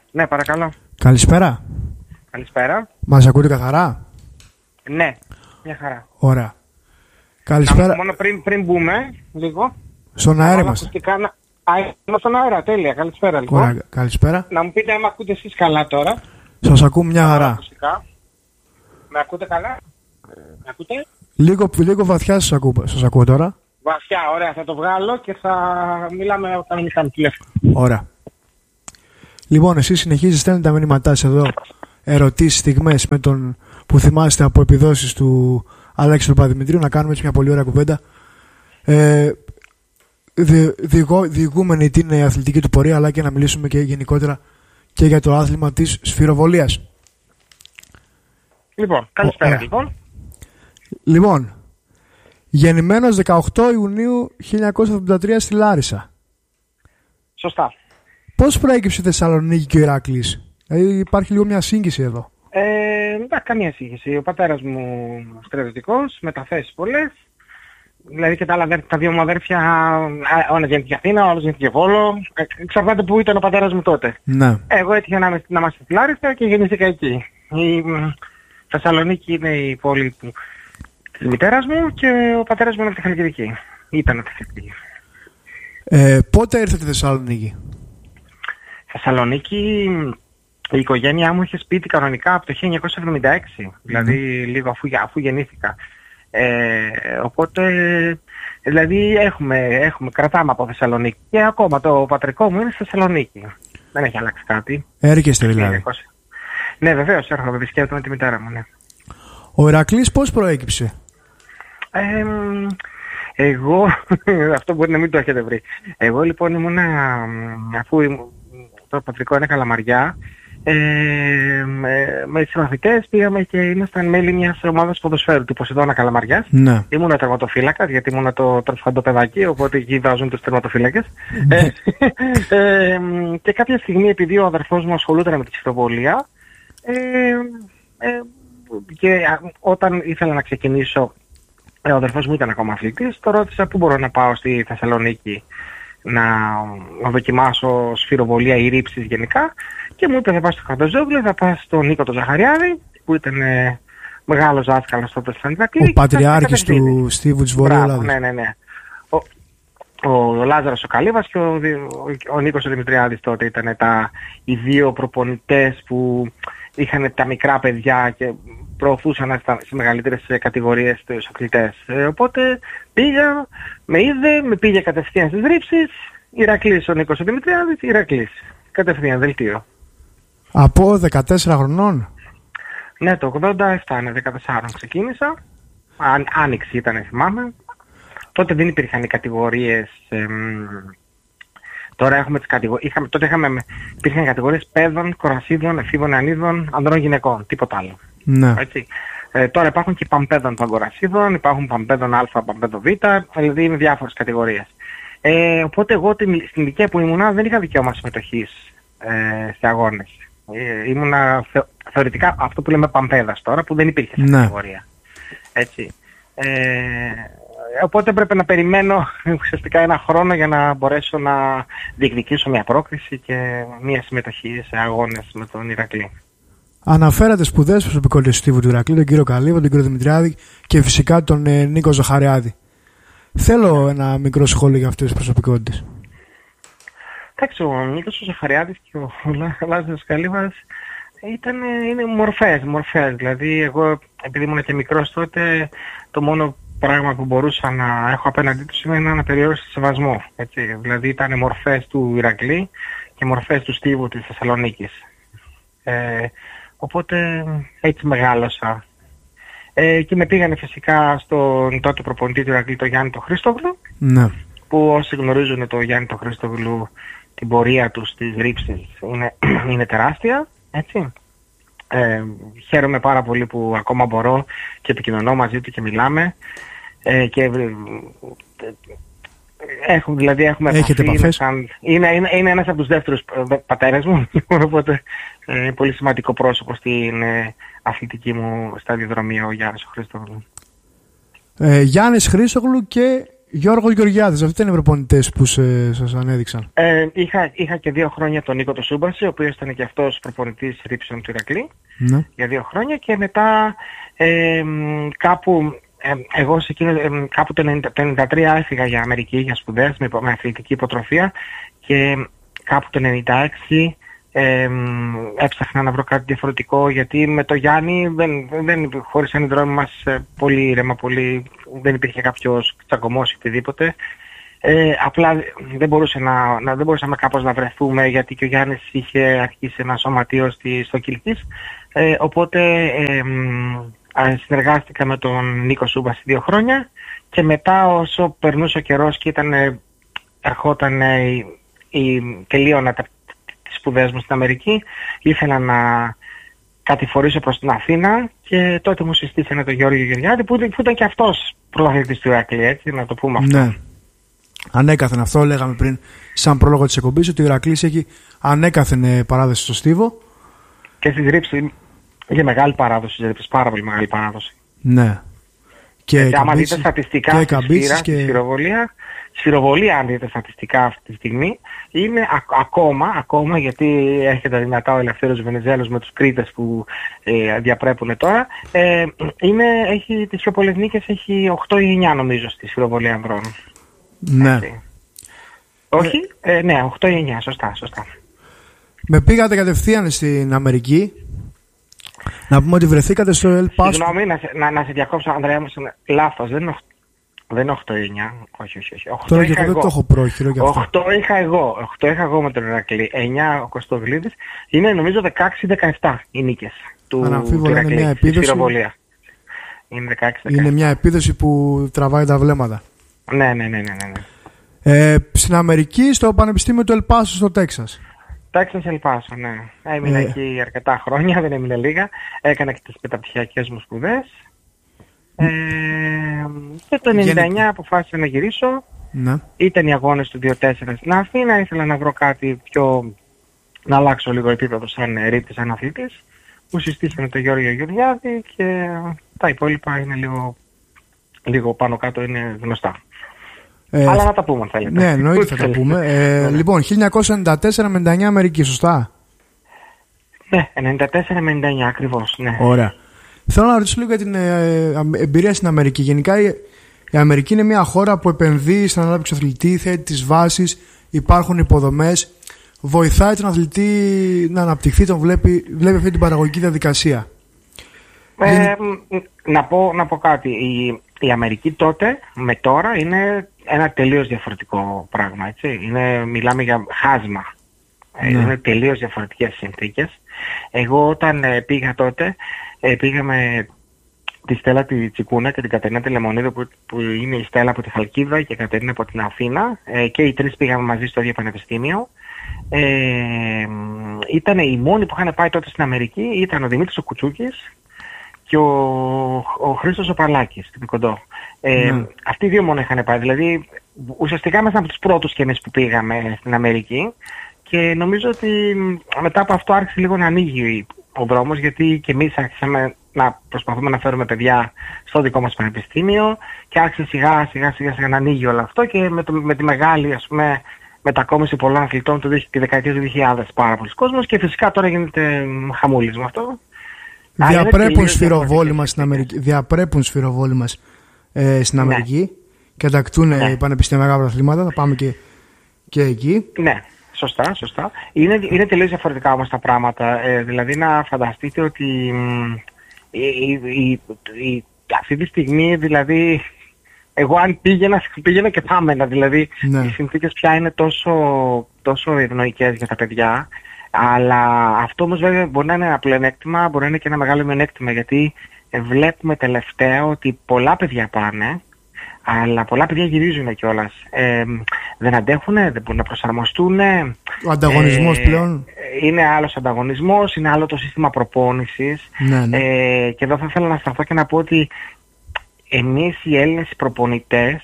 Ναι, παρακαλώ. Καλησπέρα. Καλησπέρα. Μας ακούτε καθαρά? Ναι, μια χαρά. Ωραία. Καλησπέρα. Μόνο πριν μπούμε λίγο. Στον αέρα είμαστε. Είμαι στον αέρα, τέλεια. Καλησπέρα λοιπόν. Ωραία, καλησπέρα. Να μου πείτε αν ακούτε εσείς καλά τώρα. Σας ακούω μια χαρά. Ακουστικά. Με ακούτε καλά? Με ακούτε? Λίγο βαθιά σας ακούω τώρα. Βαθιά, ωραία. Θα το βγάλω και θα μιλάμε όταν μιλάμε τηλέφωνο. Ωραία. Λοιπόν, εσείς συνεχίζετε, στέλνετε τα μηνύματά σας εδώ, ερωτήσεις, στιγμές με τον που θυμάστε από επιδόσεις του Αλέξη Παπαδημητρίου, να κάνουμε έτσι μια πολύ ωραία κουβέντα. Διηγούμενη την αθλητική του πορεία, αλλά και να μιλήσουμε και γενικότερα και για το άθλημα της σφυροβολίας. Λοιπόν, καλησπέρα λοιπόν. Λοιπόν, γεννημένος 18 Ιουνίου 1973 στη Λάρισα. Σωστά. Πώς προέκυψε η Θεσσαλονίκη και ο Ηράκλης? Δηλαδή υπάρχει λίγο μια σύγχυση εδώ. Εντάξει, καμία σύγχυση. Ο πατέρας μου στρατιωτικός, μεταθέσεις πολλές. Δηλαδή και τα δύο μου αδέρφια, ο ένας γεννήθηκε Αθήνα, ο άλλος γεννήθηκε Βόλο. Εξαρτάται που ήταν ο πατέρας μου τότε. Ναι. Εγώ έτυχε να είμαστε στη Λάρισα και γεννήθηκα εκεί. Η Θεσσαλονίκη είναι η πόλη της μητέρας μου και ο πατέρας μου είναι από τη Χαλκιδική. Ήταν από τη Χαλκιδική. Πότε ήρθατε στη Θεσσαλονίκη? Θεσσαλονίκη, η οικογένειά μου είχε σπίτι κανονικά από το 1976, δηλαδή λίγο αφού γεννήθηκα. Οπότε, δηλαδή κρατάμε από Θεσσαλονίκη και ακόμα το πατρικό μου είναι στη Θεσσαλονίκη. Δεν έχει αλλάξει κάτι. Έρχεστε δηλαδή? Ναι, βεβαίως έρχομαι, επισκέπτομαι τη μητέρα μου, ναι. Ο Ηρακλής πώς προέκυψε? Εγώ, αυτό μπορεί να μην το έχετε βρει. Εγώ λοιπόν αφού το πατρικό είναι Καλαμαριά, με τις συμμαθητές πήγαμε και ήμασταν μέλη μιας ομάδας ποδοσφαίρου του Ποσειδώνα Καλαμαριάς. Ναι. Ήμουν τερματοφύλακας, γιατί ήμουν το τροφαντό παιδάκι, οπότε εκεί βάζουν τους τερματοφύλακες. Και κάποια στιγμή, επειδή ο αδερφός μου ασχολούταν με τη σφυροβολία, και όταν ήθελα να ξεκινήσω, ο αδερφός μου ήταν ακόμα αθλητής, το ρώτησα πού μπορώ να πάω στη Θεσσαλονίκη να δοκιμάσω σφυροβολία ή ρήψεις γενικά, και μου είπε θα πας στο Χαντοζόγλιο, θα πας στον Νίκο τον Ζαχαριάδη, που ήταν μεγάλος δάσκαλος τότε στην Ηρακλή. Ο πατριάρχης του Στίβου της Βορειοελλάδας. Ναι. Ο Λάζαρος ο Καλύβας και ο Νίκος ο Δημητριάδης τότε ήταν οι δύο προπονητές που είχαν τα μικρά παιδιά και προωθούσαν σε μεγαλύτερες κατηγορίες τους αθλητές. Οπότε πήγα, με είδε, με πήγε κατευθείαν στις ρήψεις. Ηρακλής ο Νίκος ο Δημητριάδης, Ηρακλής. Κατευθείαν δελτίο. Από 14 χρονών? Ναι, το 87, ναι, 14 ξεκίνησα. Άνοιξη ήταν, θυμάμαι. Τότε δεν υπήρχαν οι κατηγορίες. Τώρα έχουμε τις κατηγορίες. Υπήρχαν κατηγορίες παιδών, κορασίδων, εφήβων, ανίδων, ανδρών, γυναικών. Τίποτα άλλο. Ναι. Έτσι. Τώρα υπάρχουν και παμπέδων παγκορασίδων, υπάρχουν παμπέδων Α, παμπέδων Β, δηλαδή είναι διάφορες κατηγορίες. Οπότε εγώ στην ηλικία που ήμουνα δεν είχα δικαίωμα συμμετοχής σε αγώνες. Ήμουνα θεωρητικά αυτό που λέμε παμπέδας τώρα, που δεν υπήρχε σε κατηγορία. Έτσι. Οπότε έπρεπε να περιμένω ουσιαστικά ένα χρόνο για να μπορέσω να διεκδικήσω μια πρόκριση και μια συμμετοχή σε αγώνες με τον Ηρακλή. Αναφέρατε σπουδές προσωπικότητες του Στίβου του Ηρακλή, τον κύριο Καλύβα, τον κύριο Δημητριάδη και φυσικά τον Νίκο Ζαχαριάδη. Θέλω ένα μικρό σχόλιο για αυτές τις προσωπικότητες. Εντάξει, ο Νίκος ο Ζαχαριάδης και ο Λάζαρος Καλύβας είναι μορφές. Δηλαδή εγώ, επειδή ήμουν και μικρός τότε, το μόνο πράγμα που μπορούσα να έχω απέναντί τους είναι ένα απεριόριστο σεβασμό. Έτσι. Δηλαδή ήταν μορφές του Ηρακλή και μορφές του Στίβου της Θεσσαλονίκης. Οπότε έτσι μεγάλωσα. Και με πήγανε φυσικά στον τότε προπονητή του Ηρακλή, τον Γιάννη τον Χρήστογλου, ναι. Που όσοι γνωρίζουν τον Γιάννη τον Χρήστογλου, την πορεία του στις ρήψεις είναι τεράστια, έτσι. Χαίρομαι πάρα πολύ που ακόμα μπορώ και επικοινωνώ μαζί του και μιλάμε. Και έχουμε έχετε επαφές? Είναι ένας από τους δεύτερους πατέρες μου, οπότε πολύ σημαντικό πρόσωπο στην αθλητική μου σταδιοδρομία ο Γιάννης ο Χρήστογλου. Γιάννης Χρήστογλου και Γιώργος Γεωργιάδης, αυτοί ήταν οι προπονητές που σας ανέδειξαν. Είχα και 2 χρόνια τον Νίκο το Σούμπαση, ο οποίος ήταν και αυτός προπονητής ρήψεων του Ηρακλή, Ναι. για 2 χρόνια, και μετά κάπου εγώ κάπου το 1993 έφυγα για Αμερική για σπουδές με αθλητική υποτροφία, και κάπου το 1996 έψαχνα να βρω κάτι διαφορετικό, γιατί με το Γιάννη δεν χώρισαν οι δρόμοι μας πολύ ήρεμα, δεν υπήρχε κάποιος τσακωμός ή οτιδήποτε. Απλά δεν μπορούσαμε κάπως να βρεθούμε, γιατί και ο Γιάννης είχε αρχίσει ένα σωματείο στο Κιλκής, οπότε συνεργάστηκα με τον Νίκο Σούμπαση 2 χρόνια, και μετά όσο περνούσε ο καιρός και ερχόταν τελείωνα τις σπουδές μου στην Αμερική, ήθελα να κατηφορήσω προς την Αθήνα, και τότε μου συστήσανε τον Γιώργο Γεωργιάδη, που ήταν και αυτός πρωταθλητής του Ηρακλή, έτσι, να το πούμε αυτό. Ναι. Ανέκαθεν, αυτό λέγαμε πριν σαν πρόλογο της εκπομπής, ότι ο Ηρακλής έχει ανέκαθεν παράδοση στο στίβο. Και στη ρήψη είχε μεγάλη παράδοση, πάρα πολύ μεγάλη παράδοση. Ναι. Και άμα δείτε στατιστικά στη σφυροβολία, αν δείτε στατιστικά αυτή τη στιγμή, είναι ακόμα, γιατί έρχεται δυνατά ο Ελευθέρος Βενιζέλος με τους Κρήτες που διαπρέπουν τώρα, έχει τις πιο πολλές νίκες, έχει 8 ή 9 νομίζω στη σφυροβολία ανδρών. Ναι. Όχι, ναι, 8 ή 9, σωστά. Με πήγατε κατευθείαν στην Αμερική. Να πούμε ότι βρεθήκατε στο El Paso. Συγγνώμη, να σε διακόψω, Ανδρέα μου, λάθος, δεν είναι 8 ή 9, όχι. Τώρα και εγώ δεν το έχω πρόχειρο γι' αυτό. 8 είχα εγώ με τον Ηρακλή, 9 ο Κωστογλίδης, είναι νομίζω 16-17 οι νίκες του Ηρακλή, είναι μια επίδοση. Είναι 16-17. Είναι μια επίδοση που τραβάει τα βλέμματα. Ναι. Στην Αμερική, στο Πανεπιστήμιο του El Paso στο Τέξας. Τέξας El Paso, ναι. Έμεινα εκεί αρκετά χρόνια, δεν έμεινε λίγα. Έκανα και τις μεταπτυχιακές μου σπουδές. Και το 1999 αποφάσισα να γυρίσω. Ναι. Ήταν οι αγώνες του 2-4 στην Αθήνα. Ήθελα να βρω κάτι να αλλάξω λίγο επίπεδο σαν ρήπτης, σαν αθλητής. Μου συστήσανε τον Γιώργο Γεωργιάδη, και τα υπόλοιπα είναι λίγο πάνω κάτω, είναι γνωστά. Αλλά να τα πούμε αν θέλετε. Ναι, εννοείται θα τα πούμε. Λοιπόν, 1994 με 99 Αμερική, σωστά? Ναι, 94 με 99 ακριβώς, ναι. Ωραία. Θέλω να ρωτήσω λίγο για την εμπειρία στην Αμερική. Γενικά η Αμερική είναι μια χώρα που επενδύει στην ανάπτυξη του αθλητή, θέτει τις βάσεις, υπάρχουν υποδομές, βοηθάει τον αθλητή να αναπτυχθεί, τον βλέπει αυτή την παραγωγική διαδικασία. Να πω κάτι. Η Αμερική τότε με τώρα είναι ένα τελείως διαφορετικό πράγμα, έτσι. Μιλάμε για χάσμα. Ναι. Είναι τελείως διαφορετικές συνθήκες. Εγώ όταν πήγα τότε, πήγα με τη Στέλλα τη Τσικούνα και την Κατερίνα τη Λεμονίδου, που είναι η Στέλλα από τη Χαλκίδα και η Κατερίνα από την Αθήνα, και οι τρεις πήγαμε μαζί στο ίδιο πανεπιστήμιο. Ήταν οι μόνοι που είχαν πάει τότε στην Αμερική, ήταν ο Δημήτρης ο Κουτσούκης και ο Χρήστος ο Παλάκης, την Κοντό. Αυτοί οι δύο μόνο είχαν πάει, δηλαδή ουσιαστικά ήμασταν από τους πρώτους κι εμείς που πήγαμε στην Αμερική, και νομίζω ότι μετά από αυτό άρχισε λίγο να ανοίγει ο δρόμος, γιατί και εμείς άρχισαμε να προσπαθούμε να φέρουμε παιδιά στο δικό μας πανεπιστήμιο, και άρχισε σιγά σιγά να ανοίγει όλο αυτό, και με τη μεγάλη, ας πούμε, μετακόμιση πολλών αθλητών τη δεκαετία του 2000 πάρα πολλοί κόσμος, και φυσικά τώρα γίνεται χαμούλης με αυτό. Διαπρέπουν σφυροβόλοι στην Αμερική. Διαπρέπουν σφυροβόλοι μας στην Αμερική, και τακτούν πανεπιστημιακά πρωταθλήματα. Θα πάμε και εκεί. Ναι, σωστά. Είναι τελείως διαφορετικά όμως τα πράγματα. Δηλαδή να φανταστείτε ότι αυτή τη στιγμή, δηλαδή, εγώ αν πήγαινα και θα έμενα. Δηλαδή, οι συνθήκες πια είναι τόσο ευνοϊκές για τα παιδιά. Αλλά αυτό όμως βέβαια μπορεί να είναι ένα πλεονέκτημα, μπορεί να είναι και ένα μεγάλο μειονέκτημα, γιατί βλέπουμε τελευταία ότι πολλά παιδιά πάνε, αλλά πολλά παιδιά γυρίζουν κιόλας. Δεν αντέχουν, δεν μπορούν να προσαρμοστούν. Ο ανταγωνισμός πλέον. Είναι άλλος ανταγωνισμός, είναι άλλο το σύστημα προπόνησης. Ναι. Και εδώ θα ήθελα να σταθώ και να πω ότι εμείς οι Έλληνες προπονητές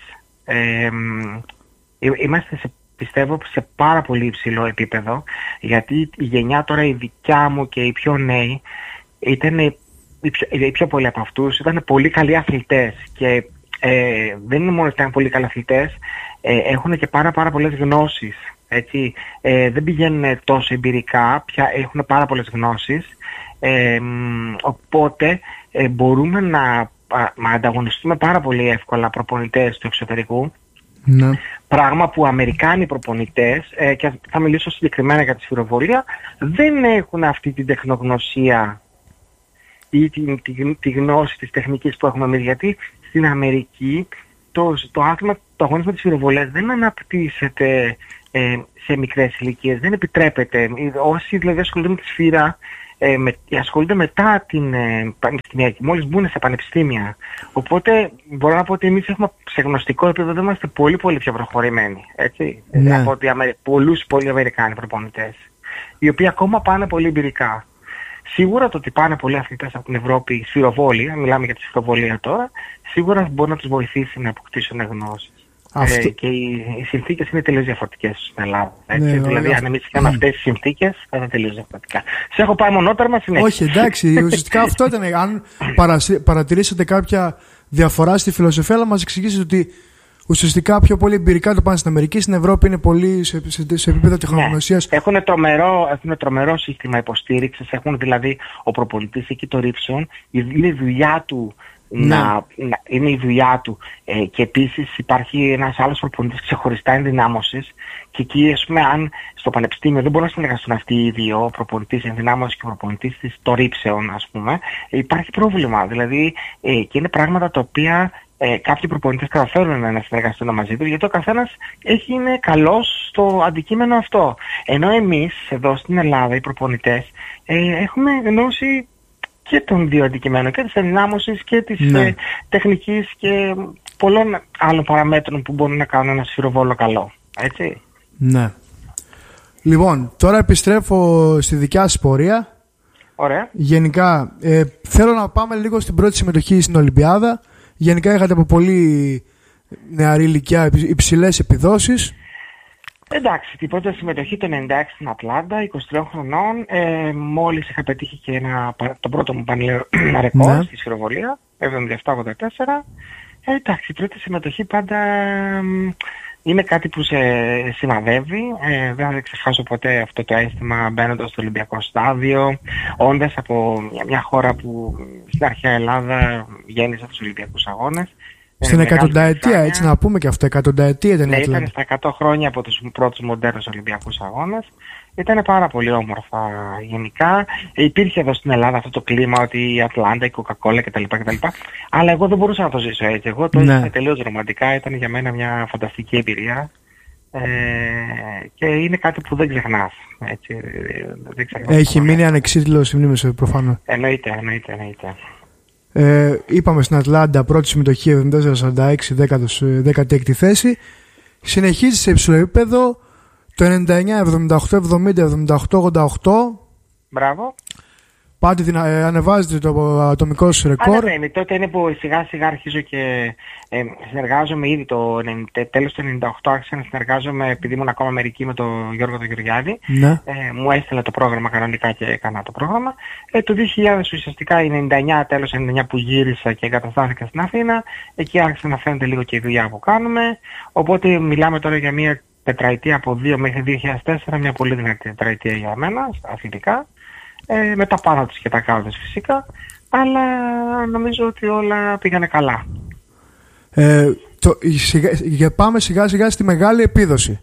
είμαστε πιστεύω σε πάρα πολύ υψηλό επίπεδο, γιατί η γενιά τώρα η δικιά μου και οι πιο νέοι ήταν οι πιο πολλοί από αυτούς ήταν πολύ καλοί αθλητές, και δεν είναι μόνο ότι ήταν πολύ καλοί αθλητές, έχουν και πάρα πολλές γνώσεις. Έτσι. Δεν πηγαίνουν τόσο εμπειρικά, πια έχουν πάρα πολλές γνώσεις, οπότε μπορούμε να ανταγωνιστούμε πάρα πολύ εύκολα προπονητές του εξωτερικού. Ναι. Πράγμα που Αμερικάνοι προπονητές, και θα μιλήσω συγκεκριμένα για τη σφυροβολία, δεν έχουν αυτή την τεχνογνωσία ή τη γνώση της τεχνικής που έχουμε εμείς. Γιατί στην Αμερική το άθλημα, το αγώνισμα της σφυροβολίας δεν αναπτύσσεται σε μικρές ηλικίες, δεν επιτρέπεται. Όσοι δηλαδή ασχολούνται με τη σφύρα, ασχολούνται μετά την πανεπιστημιακή, μόλις μπουν στα πανεπιστήμια. Οπότε μπορώ να πω ότι εμείς έχουμε σε γνωστικό επίπεδο είμαστε πολύ πιο προχωρημένοι. Έτσι, ναι. Από ότι πολλοί Αμερικάνοι προπονητές, οι οποίοι ακόμα πάνε πολύ εμπειρικά. Σίγουρα το ότι πάνε πολλοί αθλητές από την Ευρώπη σφυροβόλια, μιλάμε για τη σφυροβολία τώρα, σίγουρα μπορεί να τους βοηθήσει να αποκτήσουν γνώσεις. Και οι συνθήκες είναι τελείως διαφορετικές στην Ελλάδα. Έτσι. Ναι, δηλαδή, αν εμείς είχαμε αυτές τις συνθήκες, θα ήταν τελείως διαφορετικά. Σε έχω πάει μονόταρμα συνέχεια. Όχι, εντάξει, ουσιαστικά αυτό ήταν. Αν παρατηρήσετε κάποια διαφορά στη φιλοσοφία, αλλά μας εξηγήσετε ότι ουσιαστικά πιο πολύ εμπειρικά το πάνε στην Αμερική, στην Ευρώπη είναι πολύ σε επίπεδο τεχνογνωσίας. Ναι. Έχουν τρομερό σύστημα υποστήριξης. Έχουν δηλαδή ο προπονητής εκεί το ρίψον, είναι η δουλειά του. Είναι η δουλειά του, και επίσης υπάρχει ένας άλλος προπονητής ξεχωριστά ενδυνάμωσης, και εκεί, ας πούμε, αν στο πανεπιστήμιο δεν μπορούν να συνεργαστούν αυτοί οι δύο, ο προπονητής ενδυνάμωσης και ο προπονητής της το ρίψεων, ας πούμε, υπάρχει πρόβλημα. Δηλαδή, και είναι πράγματα τα οποία κάποιοι προπονητές καταφέρουν να συνεργαστούν μαζί του, γιατί ο καθένας είναι καλός στο αντικείμενο αυτό. Ενώ εμείς εδώ στην Ελλάδα, οι προπονητές, έχουμε γνώση και των δύο αντικειμένων, και της ενδυνάμωσης και της τεχνικής και πολλών άλλων παραμέτρων που μπορούν να κάνουν ένα σφυροβόλο καλό. Έτσι. Ναι. Λοιπόν, τώρα επιστρέφω στη δικιά σας πορεία. Ωραία. Γενικά, θέλω να πάμε λίγο στην πρώτη συμμετοχή στην Ολυμπιάδα. Γενικά είχατε από πολύ νεαρή ηλικία υψηλές επιδόσεις. Εντάξει, την πρώτη συμμετοχή το 96 στην Ατλάντα, 23 χρονών, μόλις είχα πετύχει και το πρώτο μου πανελλήνιο ρεκόρ στη σφυροβολία, 77-84. Εντάξει, η πρώτη συμμετοχή πάντα είναι κάτι που σε σημαδεύει. Δεν θα ξεχάσω ποτέ αυτό το αίσθημα μπαίνοντας στο Ολυμπιακό στάδιο, όντας από μια χώρα που στην αρχαία Ελλάδα γέννησε τους Ολυμπιακούς Αγώνες. Στην εκατονταετία, έτσι να πούμε και αυτό, εκατονταετία ήταν. Ναι, ήταν στα 100 χρόνια από τους πρώτους μοντέρνους Ολυμπιακούς Αγώνες. Ήταν πάρα πολύ όμορφα γενικά. Υπήρχε εδώ στην Ελλάδα αυτό το κλίμα ότι η Ατλάντα, η Coca-Cola κτλ. Αλλά εγώ δεν μπορούσα να το ζήσω έτσι. Εγώ το έζησα τελείως ρομαντικά. Ήταν για μένα μια φανταστική εμπειρία. Και είναι κάτι που δεν ξεχνάς. Έτσι, δεν ξεχνάς. Έχει μείνει ανεξίτηλο μνήμης προφανώς. Εννοείται. Είπαμε στην Ατλάντα πρώτη συμμετοχή 74-46, 16η θέση. Συνεχίζει σε υψηλό επίπεδο το 99, 78, 70, 78, 88. Μπράβο. Πάτε ανεβάζετε το ατομικό σου ρεκόρ. Ανεβαίνει. Τότε είναι που σιγά σιγά αρχίζω και συνεργάζομαι ήδη τέλος του 98. Άρχισα να συνεργάζομαι επειδή ήμουν ακόμα μερική με τον Γιώργο τον Γεωργιάδη. Ναι. Μου έστειλε το πρόγραμμα κανονικά και έκανα το πρόγραμμα. Το 2000 ουσιαστικά, η 99, τέλος 99 που γύρισα και εγκαταστάθηκα στην Αθήνα, εκεί άρχισε να φαίνεται λίγο και η δουλειά που κάνουμε. Οπότε μιλάμε τώρα για μια τετραετία από 2 μέχρι 2004, μια πολύ δυνατή τετραετία για μένα, αθλητικά. Με τα πάνω τους και τα κάτω τους φυσικά, αλλά νομίζω ότι όλα πήγανε καλά. Πάμε σιγά σιγά στη μεγάλη επίδοση.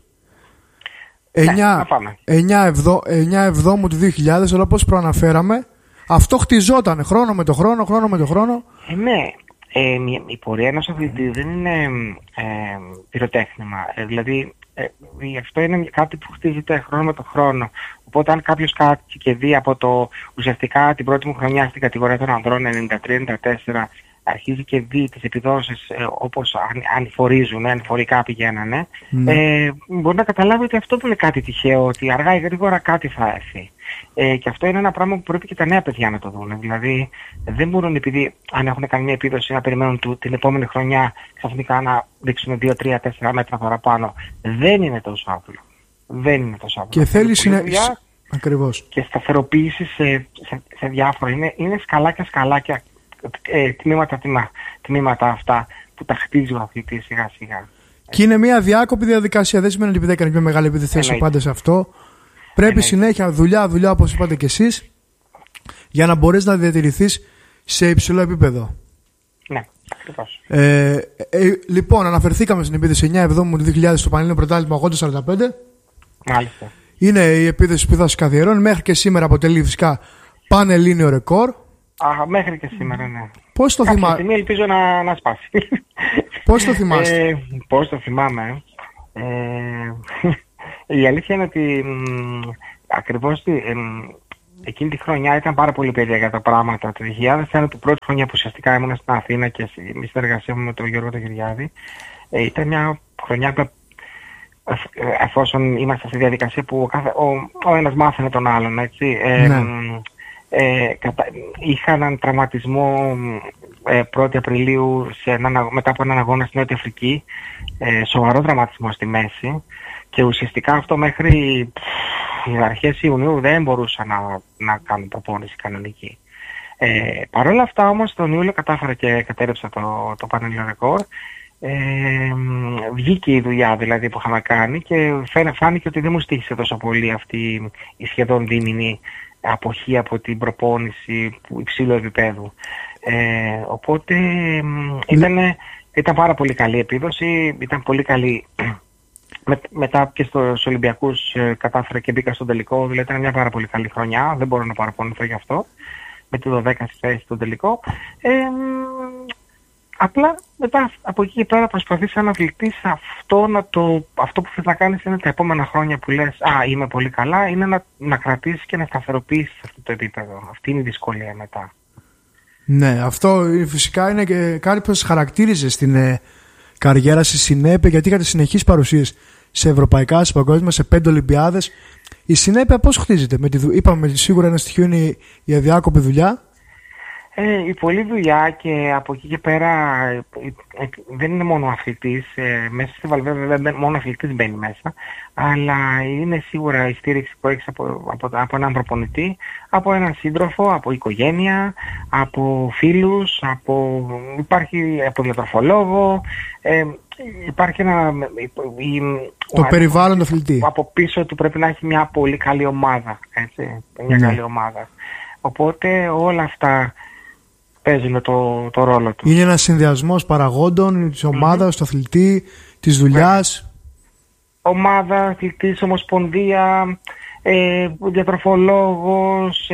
9 Εβδόμου του 2000, αλλά όπως προαναφέραμε, αυτό χτιζόταν χρόνο με το χρόνο. Ναι, η πορεία ενός αθλητή δεν είναι πυροτέχνημα. Δηλαδή αυτό είναι κάτι που χτίζεται χρόνο με το χρόνο. Οπότε αν κάποιος κάτσει και δει από ουσιαστικά την πρώτη μου χρονιά στην κατηγορία των ανδρών 93-94, αρχίζει και δει τις επιδόσεις όπως ανηφορίζουν, ανηφορικά πηγαίνανε, μπορεί να καταλάβει ότι αυτό δεν είναι κάτι τυχαίο, ότι αργά ή γρήγορα κάτι θα έρθει. Και αυτό είναι ένα πράγμα που πρέπει και τα νέα παιδιά να το δουν. Δηλαδή δεν μπορούν, επειδή αν έχουν κάνει μια επίδοση, να περιμένουν την επόμενη χρονιά ξαφνικά να δείξουν 2, 3, 4 μέτρα παραπάνω. Δεν είναι τόσο άπλο. Και θέλει ακριβώς. Και σταθεροποίηση σε διάφορα. Είναι σκαλάκια, τμήματα αυτά που τα χτίζει ο αθλητής σιγά σιγά. Και είναι μια διάκοπη διαδικασία. Δεν σημαίνει ότι επειδή έκανε πιο μεγάλη επιδεθέση πάντα σε αυτό. Πρέπει συνέχεια δουλειά όπως είπατε κι εσείς, για να μπορείς να διατηρηθείς σε υψηλό επίπεδο. Ναι, ακριβώς. Λοιπόν, αναφερθήκαμε στην επίδεση 9 Εβδόμου 2000 στο Πανελλήνιο Πρωτάθλημα 80-45. Μάλιστα. Είναι η επίδεση που θα σας καθιερώνει. Μέχρι και σήμερα αποτελεί φυσικά πανελλήνιο ρεκόρ. Μέχρι και σήμερα, ναι. Πώς το θυμάσαι? Κάποια στιγμή ελπίζω να σπάσει. Πώς το θυμάστε? Πώς το θυμάμαι? Η αλήθεια είναι ότι ακριβώς εκείνη τη χρονιά ήταν πάρα πολύ περίεργα τα πράγματα. Το 2000 ήταν η πρώτη χρονιά που ουσιαστικά ήμουν στην Αθήνα και η συνεργασία μου με τον Γιώργο τον Κυριάδη. Ήταν μια χρονιά που, εφόσον είμαστε στη διαδικασία που ο ένας μάθαινε τον άλλον, έτσι. Είχα έναν τραυματισμό 1η Απριλίου μετά από έναν αγώνα στην Νότια Αφρική, σοβαρό τραυματισμό στη μέση, και ουσιαστικά αυτό μέχρι αρχές Ιουνίου δεν μπορούσα να κάνω προπόνηση κανονική. Παρ' όλα αυτά όμως τον Ιούλιο κατάφερα και κατέρευσα το πανελλήνιο ρεκόρ. Βγήκε η δουλειά δηλαδή που είχαμε κάνει και φάνηκε ότι δεν μου στήχησε τόσο πολύ αυτή η σχεδόν δίμηνη αποχή από την προπόνηση υψηλού επίπεδου. Οπότε ήταν πάρα πολύ καλή επίδοση, ήταν πολύ καλή. Μετά και στους Ολυμπιακούς κατάφερα και μπήκα στον τελικό, δηλαδή ήταν μια πάρα πολύ καλή χρονιά, δεν μπορώ να παραπονηθώ γι' αυτό, με τη 12η θέση στον τελικό. Απλά μετά από εκεί και πέρα προσπαθείς σαν αθλητής αυτό που θες να κάνεις είναι τα επόμενα χρόνια που λες είμαι πολύ καλά, είναι να κρατήσεις και να σταθεροποιήσεις αυτό το επίπεδο. Αυτή είναι η δυσκολία μετά. Ναι, αυτό φυσικά είναι και κάτι που σας χαρακτήριζε στην καριέρα, στη συνέπεια, γιατί είχατε συνεχείς παρουσίες σε ευρωπαϊκά, σε παγκόσμια, σε 5 Ολυμπιάδες. Η συνέπεια πώς χτίζεται? Είπαμε σίγουρα ένα στοιχείο είναι η αδιάκοπη δουλειά. Η πολλή δουλειά, και από εκεί και πέρα δεν είναι μόνο αθλητής, μέσα στη Βαλβέρδα δεν μόνο αθλητής μπαίνει μέσα, αλλά είναι σίγουρα η στήριξη που έχεις από έναν προπονητή, από έναν σύντροφο, από οικογένεια, από φίλους, υπάρχει από διατροφολόγο, υπάρχει το περιβάλλον του αθλητή. Από πίσω του πρέπει να έχει μια πολύ καλή ομάδα, έτσι, μια καλή ομάδα. Οπότε όλα αυτά παίζουν το ρόλο του. Είναι ένας συνδυασμός παραγόντων της ομάδας, του αθλητή, της δουλειάς. Ομάδα, αθλητής, ομοσπονδία, διατροφολόγος,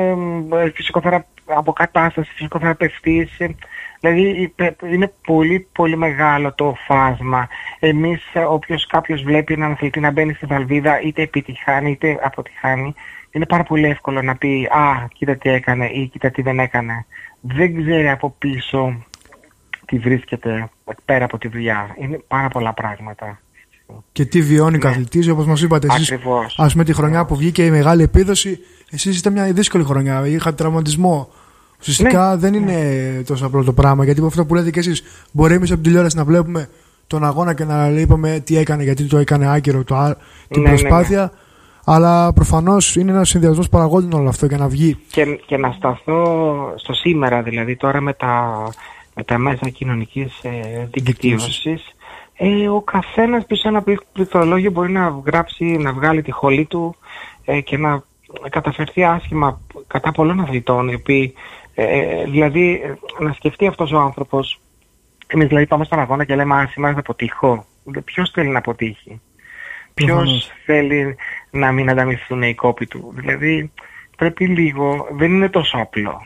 αποκατάσταση, φυσικοθεραπευτής. Δηλαδή είναι πολύ πολύ μεγάλο το φάσμα. Εμείς, κάποιος βλέπει έναν αθλητή να μπαίνει στη βαλβίδα, είτε επιτυχάνει είτε αποτυχάνει, είναι πάρα πολύ εύκολο να πει κοίτα τι έκανε ή κοίτα τι δεν έκανε. Δεν ξέρει από πίσω τι βρίσκεται πέρα από τη δουλειά. Είναι πάρα πολλά πράγματα. Και τι βιώνει ο αθλητής, όπως μας είπατε εσείς. Ακριβώς. Ας πούμε τη χρονιά που βγήκε η μεγάλη επίδοση, εσείς ήταν μια δύσκολη χρονιά, είχατε τραυματισμό. Ουσιαστικά δεν είναι τόσο απλό το πράγμα, γιατί από αυτό που λέτε και εσείς, μπορεί εμείς από την τηλεόραση να βλέπουμε τον αγώνα και να είπαμε τι έκανε, γιατί το έκανε άκυρο την προσπάθεια. Αλλά προφανώς είναι ένας συνδυασμός παραγόντων όλο αυτό για να βγει. Και να σταθώ στο σήμερα, δηλαδή τώρα με τα μέσα κοινωνικής δικτύωσης, ο καθένας πίσω ένα πληκτρολόγιο μπορεί να βγάλει τη χολή του και να καταφερθεί άσχημα κατά πολλών αθλητών, οι οποίοι, δηλαδή να σκεφτεί αυτός ο άνθρωπος, εμείς δηλαδή πάμε στον αγώνα και λέμε σήμερα θα αποτύχω. Ποιος θέλει να αποτύχει? Ποιος θέλει να μην ανταμυφθούν οι κόποι του? Δηλαδή πρέπει λίγο, δεν είναι τόσο απλό.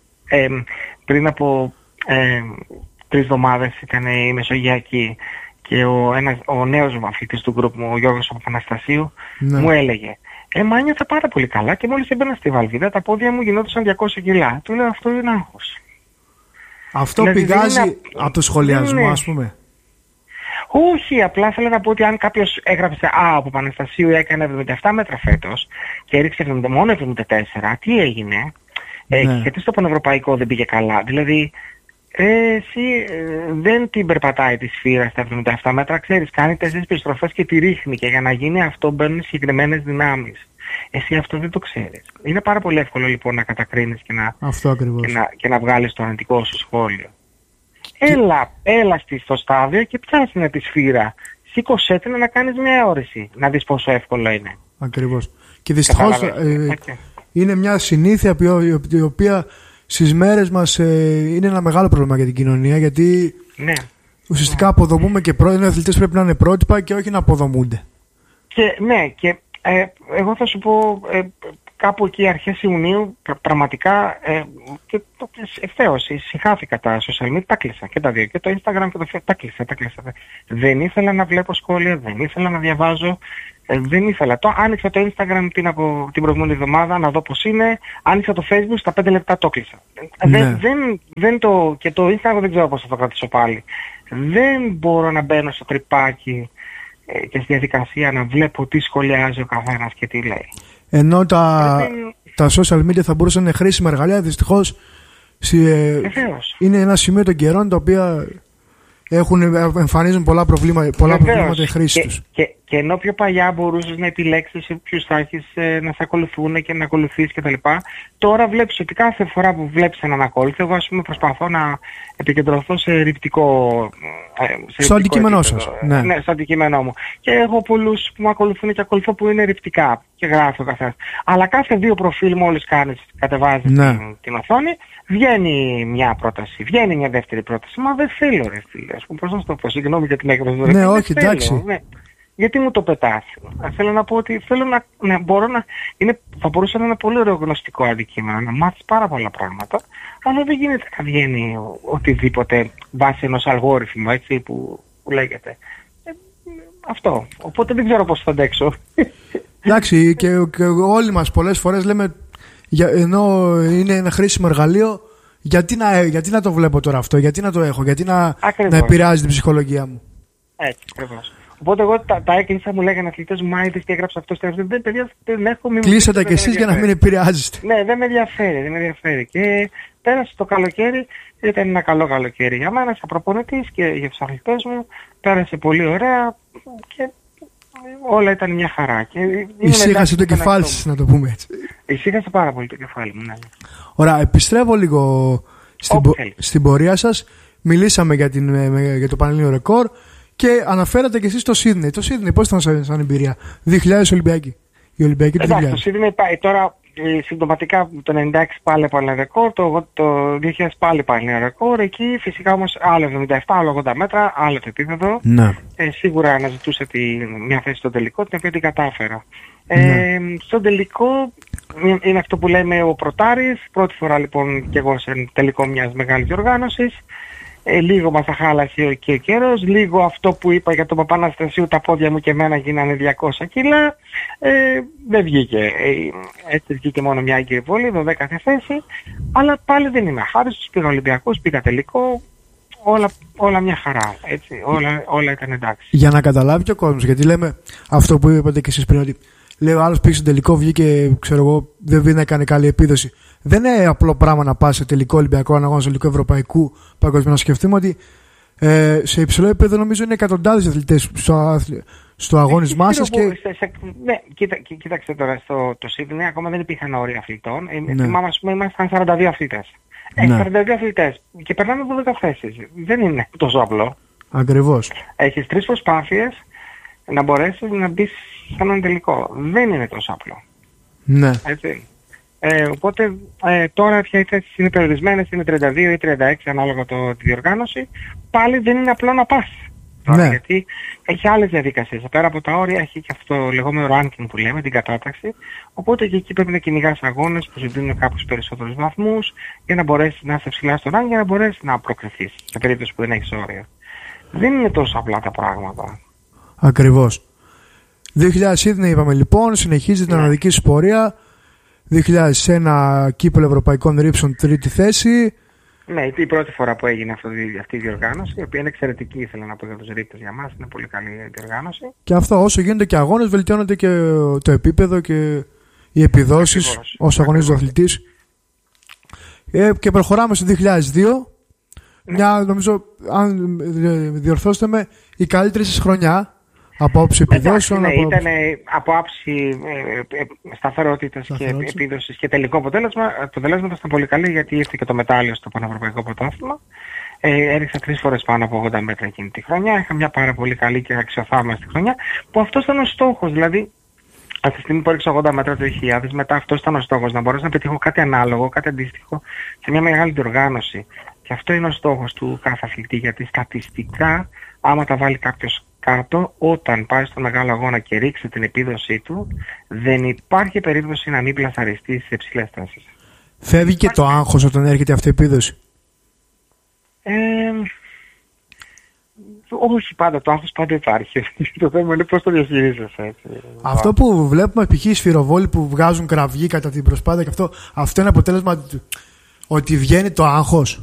Πριν από 3 εβδομάδες ήταν η Μεσογειακή και ο νέος αθλητής του γκρουπ μου, ο Γιώργος Παπαναστασίου, μου έλεγε μα νιώθα πάρα πολύ καλά και μόλις έμπαινα στη βαλβίδα τα πόδια μου γινόντουσαν 200 κιλά. Του λέω αυτό είναι άγχος. Αυτό δηλαδή, πηγάζει από το σχολιασμό, ας πούμε. Όχι, απλά θέλω να πω ότι αν κάποιος έγραψε ο Παπαναστασίου έκανε 77 μέτρα φέτος και έριξε μόνο 74, τι έγινε? Γιατί στο πανευρωπαϊκό δεν πήγε καλά? Δηλαδή εσύ δεν την περπατάει τη σφύρα στα 77 μέτρα, ξέρεις, κάνει 4 περιστροφές και τη ρίχνει, και για να γίνει αυτό μπαίνουν συγκεκριμένες δυνάμεις. Εσύ αυτό δεν το ξέρεις. Είναι πάρα πολύ εύκολο λοιπόν να κατακρίνεις και να βγάλεις το αρνητικό σου σχόλιο. Έλα στο στάδιο και πιάσανε τη σφύρα. Σήκωσέ την να κάνεις μια αιώρηση. Να δεις πόσο εύκολο είναι. Ακριβώς. Και δυστυχώς είναι μια συνήθεια η οποία στις μέρες μας είναι ένα μεγάλο πρόβλημα για την κοινωνία, γιατί ουσιαστικά αποδομούμε και οι αθλητές πρέπει να είναι πρότυπα και όχι να αποδομούνται. Και εγώ θα σου πω κάπου εκεί αρχές Ιουνίου πραγματικά και ευθέως συγχάθηκα τα social media, τα κλείσα και τα δύο, και το Instagram και το Facebook, τα κλείσα. Δεν ήθελα να βλέπω σχόλια, δεν ήθελα να διαβάζω, δεν ήθελα. Άνοιξα το Instagram την προηγούμενη εβδομάδα να δω πώς είναι, άνοιξα το Facebook, στα 5 λεπτά το κλείσα. Και το Instagram δεν ξέρω πώς θα το κρατήσω πάλι. Δεν μπορώ να μπαίνω στο τρυπάκι και στη διαδικασία να βλέπω τι σχολιάζει ο καθένας και τι λέει. Ενώ τα social media θα μπορούσαν να είναι χρήσιμα εργαλεία, δυστυχώς είναι ένα σημείο των καιρών τα οποία εμφανίζουν πολλά προβλήματα η χρήση τους. Και ενώ πιο παλιά μπορούσες να επιλέξεις ποιους θα έχεις να σε ακολουθούν και να ακολουθείς κτλ. Τώρα βλέπεις ότι κάθε φορά που βλέπεις έναν ακόλουθο, εγώ ας πούμε προσπαθώ να επικεντρωθώ σε ρηπτικό. Στο αντικείμενό σας. Ναι, στο αντικείμενό μου. Και έχω πολλούς που με ακολουθούν και ακολουθώ που είναι ρηπτικά και γράφω καθένας. Αλλά κάθε δύο προφίλ μόλις κατεβάζεις την οθόνη, βγαίνει μια πρόταση, βγαίνει μια δεύτερη πρόταση. Μα δεν θέλω ρε φίλε, ας πούμε, πώς να σου το πω, συγγνώμη για την έκδοση. Ναι, όχι, εντάξει. Γιατί μου το πετάς. Θέλω να πω ότι θα μπορούσε να είναι πολύ ωραίο γνωστικό αντικείμενο, να μάθεις πάρα πολλά πράγματα, αλλά δεν γίνεται να βγαίνει οτιδήποτε βάσει ενός αλγόριθμου, έτσι, που λέγεται. Αυτό. Οπότε δεν ξέρω πώς θα αντέξω. Εντάξει, και όλοι μας πολλές φορές λέμε, ενώ είναι ένα χρήσιμο εργαλείο, γιατί να το βλέπω τώρα αυτό, γιατί να το έχω, γιατί να επηρεάζει την ψυχολογία μου. Έτσι, ακριβώς. Οπότε εγώ τα έκλεισα, μου λέγανε αθλητές μου, είδες τι έγραψε αυτό, δεν έχω. Κλείσατε κι εσείς για να μην επηρεάζεστε. Ναι, δεν με ενδιαφέρει. Και πέρασε το καλοκαίρι, ήταν ένα καλό καλοκαίρι για μένα, σαν προπονητής και για τους αθλητές μου. Πέρασε πολύ ωραία και όλα ήταν μια χαρά. Ησύχασε το κεφάλι σας, να το πούμε έτσι. Ησύχασε πάρα πολύ το κεφάλι μου, ναι. Ωραία, επιστρέφω λίγο στην πορεία σας. Μιλήσαμε για το Πανελλήνιο ρεκόρ. Και αναφέρατε και εσείς το Σίδνεϊ. Το Σίδνεϊ πώς ήταν σαν εμπειρία? 2000 Ολυμπιακή. Η Ολυμπιακή του 2000. Εντάξει, το Σίδνεϊ τώρα συμπτωματικά το 96 πάλι épανε ρεκόρ, το 2000 πάλι πάλι ρεκόρ. Εκεί φυσικά όμως άλλο 77, άλλο 80 μέτρα, άλλο το επίπεδο. Ναι. Σίγουρα αναζητούσε μια θέση στο τελικό, την οποία την κατάφερα. Στον τελικό είναι αυτό που λέμε ο πρωτάρης. Πρώτη φορά λοιπόν και εγώ σε τελικό μιας μεγάλης διοργάνωσης. Λίγο μας αχάλασε και ο καιρός, λίγο αυτό που είπα για τον Παπαναστασίου, τα πόδια μου και εμένα γίνανε 200 κιλά, δεν βγήκε. Έτσι βγήκε μόνο μια άγκυρη βόλη, 12η θέση, αλλά πάλι δεν είμαι αχάριστος, πήγα Ολυμπιακός, πήγα τελικό, όλα μια χαρά, έτσι, όλα ήταν εντάξει. Για να καταλάβει και ο κόσμος, γιατί λέμε αυτό που είπατε και εσείς πριν, ότι λέει ο άλλος πήγε στο τελικό, βγήκε, ξέρω εγώ, δεν έκανε καλή επίδοση. Δεν είναι απλό πράγμα να πας σε τελικό Ολυμπιακό αγώνα, σε τελικό Ευρωπαϊκού Παγκοσμίου. Να σκεφτούμε ότι σε υψηλό επίπεδο νομίζω είναι εκατοντάδες αθλητές στο αγώνισμά σας. Ναι, κοίταξε τώρα, το Σίδνεϊ ακόμα δεν υπήρχαν όρια αθλητών. Θυμάμαι, ας πούμε, ήμασταν 42 αθλητές. 42 αθλητές και περνάμε 12 θέσεις. Δεν είναι τόσο απλό. Ακριβώς. Έχεις 3 προσπάθειες να μπορέσεις να μπεις σε έναν τελικό. Δεν είναι τόσο απλό. Ναι. Έτσι. Οπότε τώρα πια οι θέσεις είναι περιορισμένες, είναι 32 ή 36 ανάλογα τη διοργάνωση. Πάλι δεν είναι απλό να πας. Ναι. Γιατί έχει άλλες διαδικασίες. Πέρα από τα όρια έχει και αυτό το λεγόμενο ranking που λέμε, την κατάταξη. Οπότε και εκεί πρέπει να κυνηγάς αγώνες που σου δίνουν κάποιους περισσότερους βαθμούς για να μπορέσεις να είσαι ψηλά στο ranking, για να μπορέσεις να προκριθείς σε περίπτωση που δεν έχεις όρια. Δεν είναι τόσο απλά τα πράγματα. Ακριβώς. 2000 Σίδνεϊ είπαμε λοιπόν, συνεχίζει την αναδική σου πορεία. 2001 κύπελλο Ευρωπαϊκών Ρήψων, 3η θέση. Ναι, η πρώτη φορά που έγινε αυτή η διοργάνωση, η οποία είναι εξαιρετική, ήθελα να πω για τους ρήπτες για μας, είναι πολύ καλή διοργάνωση. Και αυτό, όσο γίνονται και αγώνες, βελτιώνεται και το επίπεδο και οι επιδόσεις όσο αγωνίζει ο αθλητής. Και προχωράμε στο 2002. Μια, νομίζω, αν διορθώσετε με, η καλύτερη σας χρονιά. Από άψη επιδόσεων. Ναι, ήταν από άψη σταθερότητας και επίδοσης και τελικό αποτέλεσμα. Το αποτελέσμα ήταν πολύ καλή γιατί ήρθε και το μετάλλιο στο Πανευρωπαϊκό Πρωτάθλημα. Έριξα 3 φορές πάνω από 80 μέτρα εκείνη τη χρονιά. Είχα μια πάρα πολύ καλή και αξιοθαύμαστη χρονιά, που αυτός ήταν ο στόχος. Δηλαδή, αυτή τη στιγμή που έριξα 80 μέτρα το 2000, μετά αυτός ήταν ο στόχος, να μπορέσω να πετύχω κάτι ανάλογο, κάτι αντίστοιχο σε μια μεγάλη διοργάνωση. Και αυτό είναι ο στόχος του κάθε αθλητή, γιατί στατιστικά, άμα τα βάλει κάποιος κάτω, όταν πάει στο μεγάλο αγώνα και ρίξει την επίδοσή του, δεν υπάρχει περίπτωση να μην πλασαριστεί σε υψηλές θέσεις. Φεύγει και το άγχος όταν έρχεται αυτή η επίδοση? Όχι πάντα, το άγχος πάντα υπάρχει. Το θέμα είναι πώς το διαχειρίζεσαι. Αυτό που βλέπουμε π.χ. οι σφυροβόλοι που βγάζουν κραυγή κατά την προσπάθεια και αυτό είναι αποτέλεσμα ότι βγαίνει το άγχος?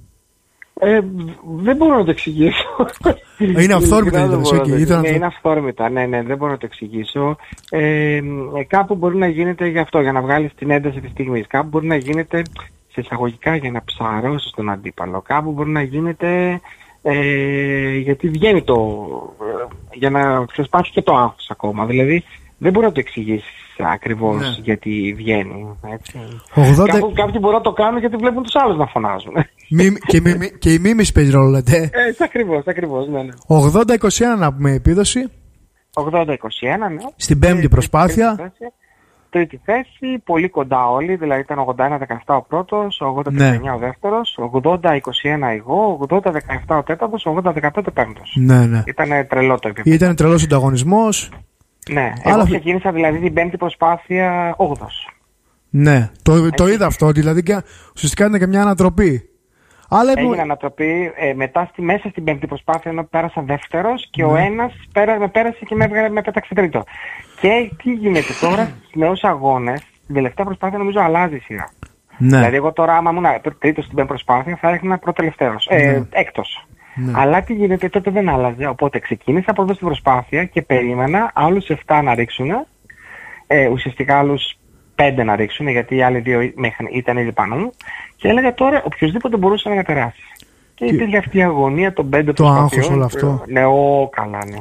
Δεν μπορώ να το εξηγήσω. Είναι αυθόρμητα. Είναι αυθόρμητα, ναι, δεν μπορώ να το εξηγήσω. Κάπου μπορεί να γίνεται γι' αυτό, για να βγάλεις την ένταση της στιγμής. Κάπου μπορεί να γίνεται σε εισαγωγικά για να ψαρώσεις τον αντίπαλο. Κάπου μπορεί να γίνεται γιατί βγαίνει για να ξεσπάσει και το άγχος ακόμα. Δηλαδή δεν μπορεί να το εξηγήσεις ακριβώς γιατί βγαίνει. Έτσι. Κάποιοι μπορούν να το κάνουν γιατί βλέπουν τους άλλους να φωνάζουν. Και η μίμηση παίζει ρόλο, λέτε. Ακριβώς, ναι. 80-21 να πούμε επίδοση. 80-21, ναι. Στην πέμπτη προσπάθεια. Τρίτη θέση, πολύ κοντά όλοι, δηλαδή ήταν 81-17 ο πρώτος, 80-19 ο δεύτερος, 80-21 εγώ, 80-17 ο τέταρτος, 80-15 ο πέμπτος. Ναι. Ήταν τρελό το επίπεδο. Ήταν τρελός ανταγωνισμός. Ναι, εγώ ξεκίνησα δηλαδή την πέμπτη προσπάθεια 8ος. Ναι, το είδα αυτό, δηλαδή και ουσιαστικά ήταν και μια ανατροπή. Έγινε ανατροπή μέσα στην πέμπτη προσπάθεια, ενώ πέρασα δεύτερος και ο ένας με πέρασε και με πέταξε τρίτο. Και τι γίνεται τώρα στους νέους αγώνες, την τελευταία προσπάθεια νομίζω αλλάζει η σειρά. Ναι. Δηλαδή εγώ τώρα άμα ήμουν τρίτος στην πέμπτη προσπάθεια θα έρχνα πρώτο-τελευταίος, έκτος. Ναι. Αλλά τι γίνεται, τότε δεν άλλαζε, οπότε ξεκίνησα πρώτος στην προσπάθεια και περίμενα άλλους 7 να ρίξουν, ουσιαστικά άλλους 5 να ρίξουν, γιατί οι άλλοι 2 ήταν ήδη πάνω μου, και έλεγα τώρα οποιοδήποτε μπορούσε να με περάσει. Και υπήρχε αυτή η αγωνία των 5 προσπαθειών. Το άγχος όλο αυτό. Ναι, καλά, ναι.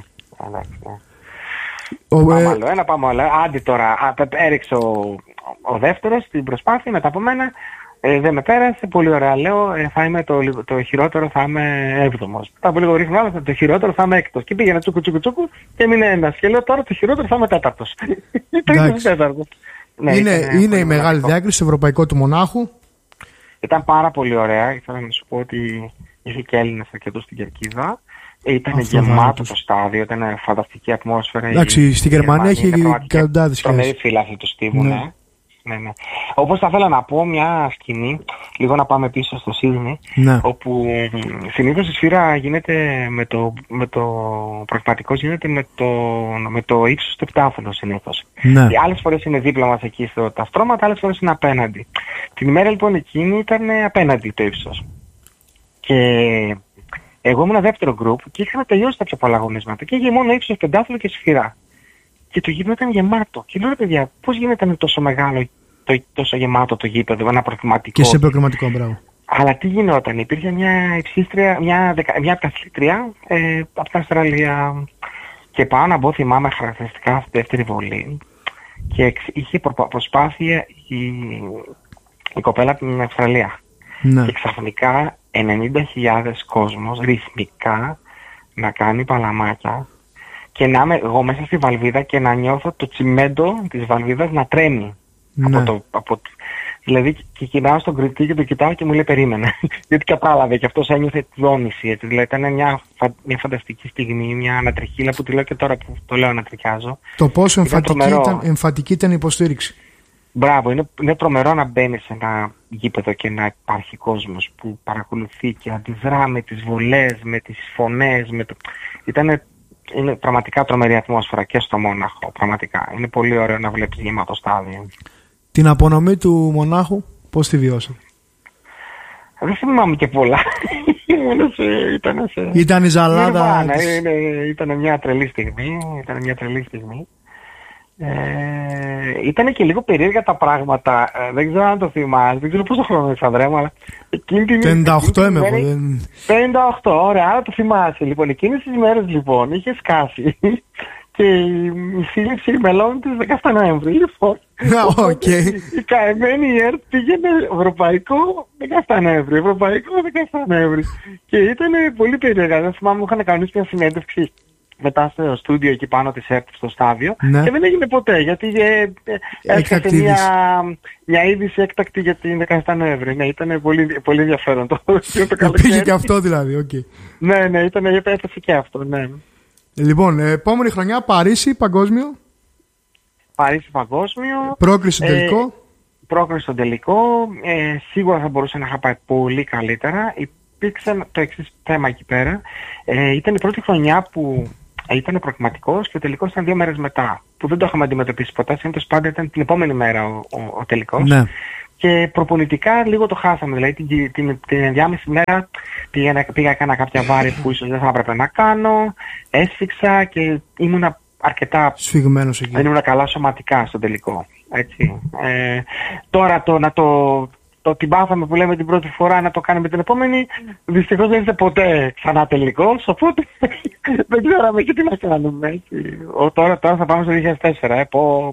Πάμε άλλο. Άντε τώρα, έριξε ο δεύτερος στην προσπάθεια μετά από μένα. Δεν με πέρασε, πολύ ωραία. Λέω, θα είμαι το χειρότερο, θα είμαι 7ος. Μετά από λίγο ρίχνω άλλο, το χειρότερο θα είμαι 6ος. Και πήγαινε τσούκου και έμεινε ένας. Και λέω τώρα το χειρότερο θα είμαι 4ος. Ναι, είναι η μεγάλη διάκριση στο ευρωπαϊκό του Μονάχου. Ήταν πάρα πολύ ωραία. Ήθελα να σου πω ότι είχε και Έλληνες αρκετούς στην Κερκίδα. Ήταν γεμάτο το στάδιο, ήταν φανταστική ατμόσφαιρα. Εντάξει, στην Γερμανία έχει εκατοντάδες χιλιάδες. Τρομερή φύλαθλοι του Στίβου, ναι. Όπως θα ήθελα να πω μια σκηνή, λίγο να πάμε πίσω στο Σίδνεϊ, όπου συνήθως η σφύρα γίνεται με το πραγματικό γίνεται με το ύψος του επτάφυλλου συνήθως. Άλλες φορές είναι δίπλα μας εκεί τα στρώματα, άλλες φορές είναι απέναντι. Την ημέρα λοιπόν εκείνη ήταν απέναντι το ύψος. Και εγώ ήμουν δεύτερο γκρουπ και είχαμε τελειώσει τα πιο πολλά αγωνίσματα και είχε μόνο ύψος, πεντάφυλλο και σφυρά. Και το γήπεδο ήταν γεμάτο. Και λέω, ρε παιδιά, πώς γίνεται να είναι τόσο μεγάλο, τόσο γεμάτο το γήπεδο, ένα προκριματικό. Και σε προκριματικό, μπράβο. Αλλά τι γινόταν, υπήρχε μια υψίστρια, μια πταθλήτρια από την Αυστραλία. Και πάω να μπω, θυμάμαι χαρακτηριστικά στη δεύτερη βολή. Και είχε προσπάθεια η κοπέλα από την Αυστραλία. Ναι. Και ξαφνικά 90.000 κόσμος ρυθμικά να κάνει παλαμάκια. Και να είμαι εγώ μέσα στη βαλβίδα και να νιώθω το τσιμέντο της βαλβίδας να τρέμει. Ναι. Δηλαδή και κοιτάω στον κριτή και το κοιτάω και μου λέει περίμενε. Γιατί κατάλαβε και αυτός ένιωθε τη δόνηση. Δηλαδή ήταν μια φανταστική στιγμή, μια ανατριχίλα που τη λέω και τώρα που το λέω να τριχιάζω. Το πόσο εμφατική ήταν η υποστήριξη. Μπράβο, είναι τρομερό να μπαίνει σε ένα γήπεδο και να υπάρχει κόσμος που παρακολουθεί και αντιδρά με τις βολές, με τις φωνές. Είναι πραγματικά τρομερή ατμόσφαιρα και στο Μόναχο, πραγματικά. Είναι πολύ ωραίο να βλέπεις γεμάτο στάδιο. Την απονομή του Μονάχου, πώς τη βιώσατε? Δεν θυμάμαι και πολλά. Ήταν η ζαλάδα. Ήταν μια τρελή στιγμή. Ήταν και λίγο περίεργα τα πράγματα. Δεν ξέρω αν το θυμάσαι. Δεν ξέρω πόσο χρόνο έχεις, Ανδρέα, αλλά 58 είμαι εγώ. 58, ωραία, άρα το θυμάσαι. Λοιπόν, εκείνες τις μέρες λοιπόν είχε σκάσει. και η σύλληψη μελών της 17 Νοέμβρη. Λοιπόν, η καημένη ΕΡΤ πήγαινε ευρωπαϊκό 17 Νοέμβρη, ευρωπαϊκό 17 Νοέμβρη. Και ήταν πολύ περίεργα. Δεν θυμάμαι, μου είχαν κανονίσει μια συνέντευξη μετά στο στούντιο εκεί πάνω της ΕΡΤ στο στάδιο, ναι. Και δεν έγινε ποτέ, γιατί έρχεται μια είδηση έκτακτη για την 17 Νοέμβρη. Ναι, ήταν πολύ, πολύ ενδιαφέρον το πήγε και αυτό δηλαδή, okay. Ναι, έφτασε και αυτό, ναι. Λοιπόν, επόμενη χρονιά Παρίσι, παγκόσμιο. Παρίσι παγκόσμιο. Πρόκριση στον τελικό. Πρόκριση στον τελικό. Σίγουρα θα μπορούσε να είχα πάει πολύ καλύτερα. Υπήρξε το εξής θέμα εκεί πέρα. Ήταν η πρώτη χρονιά που ήταν προκριματικός και ο τελικός ήταν 2 μέρες μετά. Που δεν το είχαμε αντιμετωπίσει ποτέ. Συνήθως πάντα ήταν την επόμενη μέρα ο τελικός. Ναι. Και προπονητικά λίγο το χάσαμε. Δηλαδή την ενδιάμεση μέρα πήγα έκανα κάποια βάρη που ίσως δεν θα έπρεπε να κάνω. Έσφιξα και ήμουνα αρκετά σφιγμένος εκεί. Δεν ήμουν καλά σωματικά στο τελικό. Έτσι. Τώρα το την πάθαμε που λέμε την πρώτη φορά να το κάνουμε την επόμενη, δυστυχώς δεν είστε ποτέ ξανά τελικός, οπότε δεν ξέραμε και τι να κάνουμε. Έτσι. Τώρα θα πάμε στο 2004.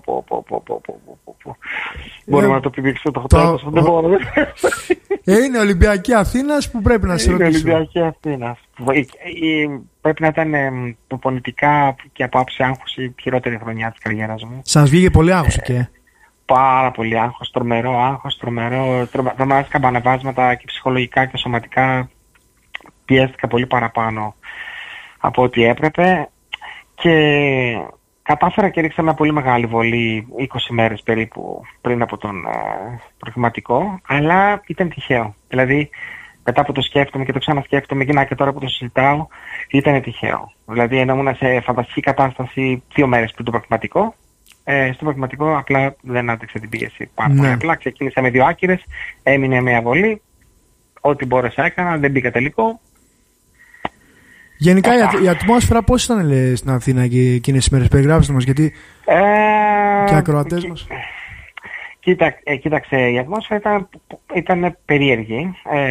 Μπορούμε να το πηδήξουμε το χτύπημα, δεν μπορούμε. Είναι Ολυμπιακή Αθήνας που πρέπει να σε ρωτήσω. Είναι Ολυμπιακή Αθήνας. Πρέπει να ήταν προπονητικά και από άψη άγχους η χειρότερη χρονιά της καριέρας μου. Σας βγήκε πολύ άγχος και. Πάρα πολύ άγχος, τρομερά σκαμπανεβάσματα και ψυχολογικά και σωματικά πιέστηκα πολύ παραπάνω από ό,τι έπρεπε και κατάφερα και ρίξα μια πολύ μεγάλη βολή 20 μέρες περίπου πριν από τον προκριματικό, αλλά ήταν τυχαίο. Δηλαδή μετά που το σκέφτομαι και το ξανασκέφτομαι και τώρα που το συζητάω, ήταν τυχαίο. Δηλαδή ενώ ήμουν σε φανταστική κατάσταση 2 μέρες πριν το προκριματικό, στο προκριματικό απλά δεν άντεξε την πίεση πάρα πολύ. Απλά ξεκίνησα με 2 άκυρες, έμεινε μια βολή, ό,τι μπόρεσα έκανα, δεν μπήκα τελικό. Γενικά η ατμόσφαιρα πώς ήταν στην Αθήνα και εκείνες τις μέρες, περιγράψτε μας, γιατί και οι ακροατές μας. Κοίταξε, η ατμόσφαιρα ήταν περίεργη.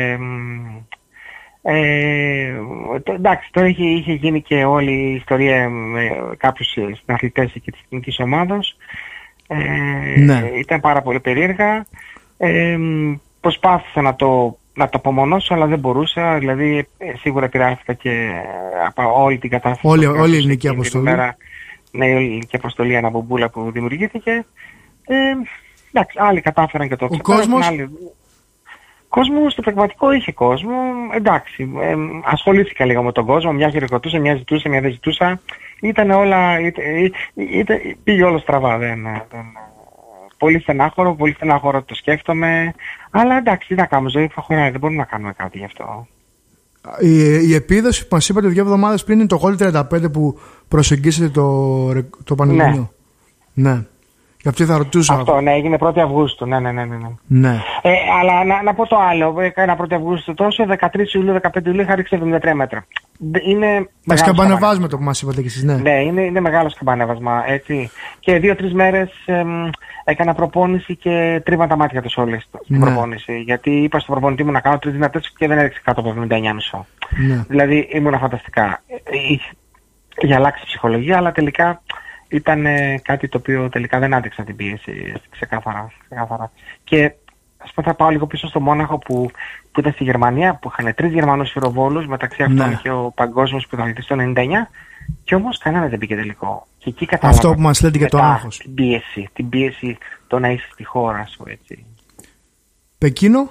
Εντάξει, τώρα είχε γίνει και όλη η ιστορία με κάποιους συναθλητές και της εθνικής ομάδος. Ήταν πάρα πολύ περίεργα. Προσπάθησα να το απομονώσω, αλλά δεν μπορούσα. Δηλαδή σίγουρα επηρεάστηκα και από όλη την κατάσταση. Όλη η ελληνική αποστολή. Ναι, η ελληνική αποστολή αναμπομπούλα που δημιουργήθηκε. Εντάξει, άλλοι κατάφεραν και το ξεπέρασαν. Κόσμο στο πραγματικό είχε κόσμο, εντάξει, ασχολήθηκα λίγο με τον κόσμο, μια χειροκροτούσα, μια ζητούσα, μια δεν ζητούσα, ήταν όλα, πήγε όλο στραβά, πολύ στενάχωρο το σκέφτομαι, αλλά εντάξει, τι να κάνουμε, ζωή προχωράει, δεν μπορούμε να κάνουμε κάτι γι' αυτό. Η επίδοση που μας είπατε 2 εβδομάδες πριν είναι το Goal 35 που προσεγγίσετε το Πανελλήνιο. Ναι. Για αυτή θα ρωτούσα. Αυτό, ναι, έγινε 1η Αυγούστου. Ναι. Αλλά να πω το άλλο. Έκανα 1η Αυγούστου τόσο, 13 Ιουλίου, 15 Ιουλίου είχα ρίξει 73 μέτρα. Είναι με σκαμπανεβάσμα το που μας είπατε και εσείς, ναι. Ναι, είναι μεγάλο σκαμπανέβασμα, έτσι. Και 2-3 μέρες έκανα προπόνηση και τρίβα τα μάτια τους όλες στην προπόνηση. Γιατί είπα στον προπονητή μου να κάνω 3 δυνατές και δεν έριξε κάτω από 79,5. Ναι. Δηλαδή ήμουν φανταστικά. Είχε αλλάξει η ψυχολογία, αλλά τελικά ήταν κάτι το οποίο τελικά δεν άντεξα την πίεση, ξεκάθαρα. Και ας πω θα πάω λίγο πίσω στο Μόναχο που ήταν στη Γερμανία, που είχαν 3 Γερμανούς χειροβόλους, μεταξύ αυτών και ο παγκόσμιος πρωταθλητής το 99, και όμως κανένα δεν πήγε τελικό. Και εκεί κατάλαβα αυτό που μας λέτε και το άγχος. Την πίεση το να είσαι στη χώρα σου, έτσι. Πεκίνο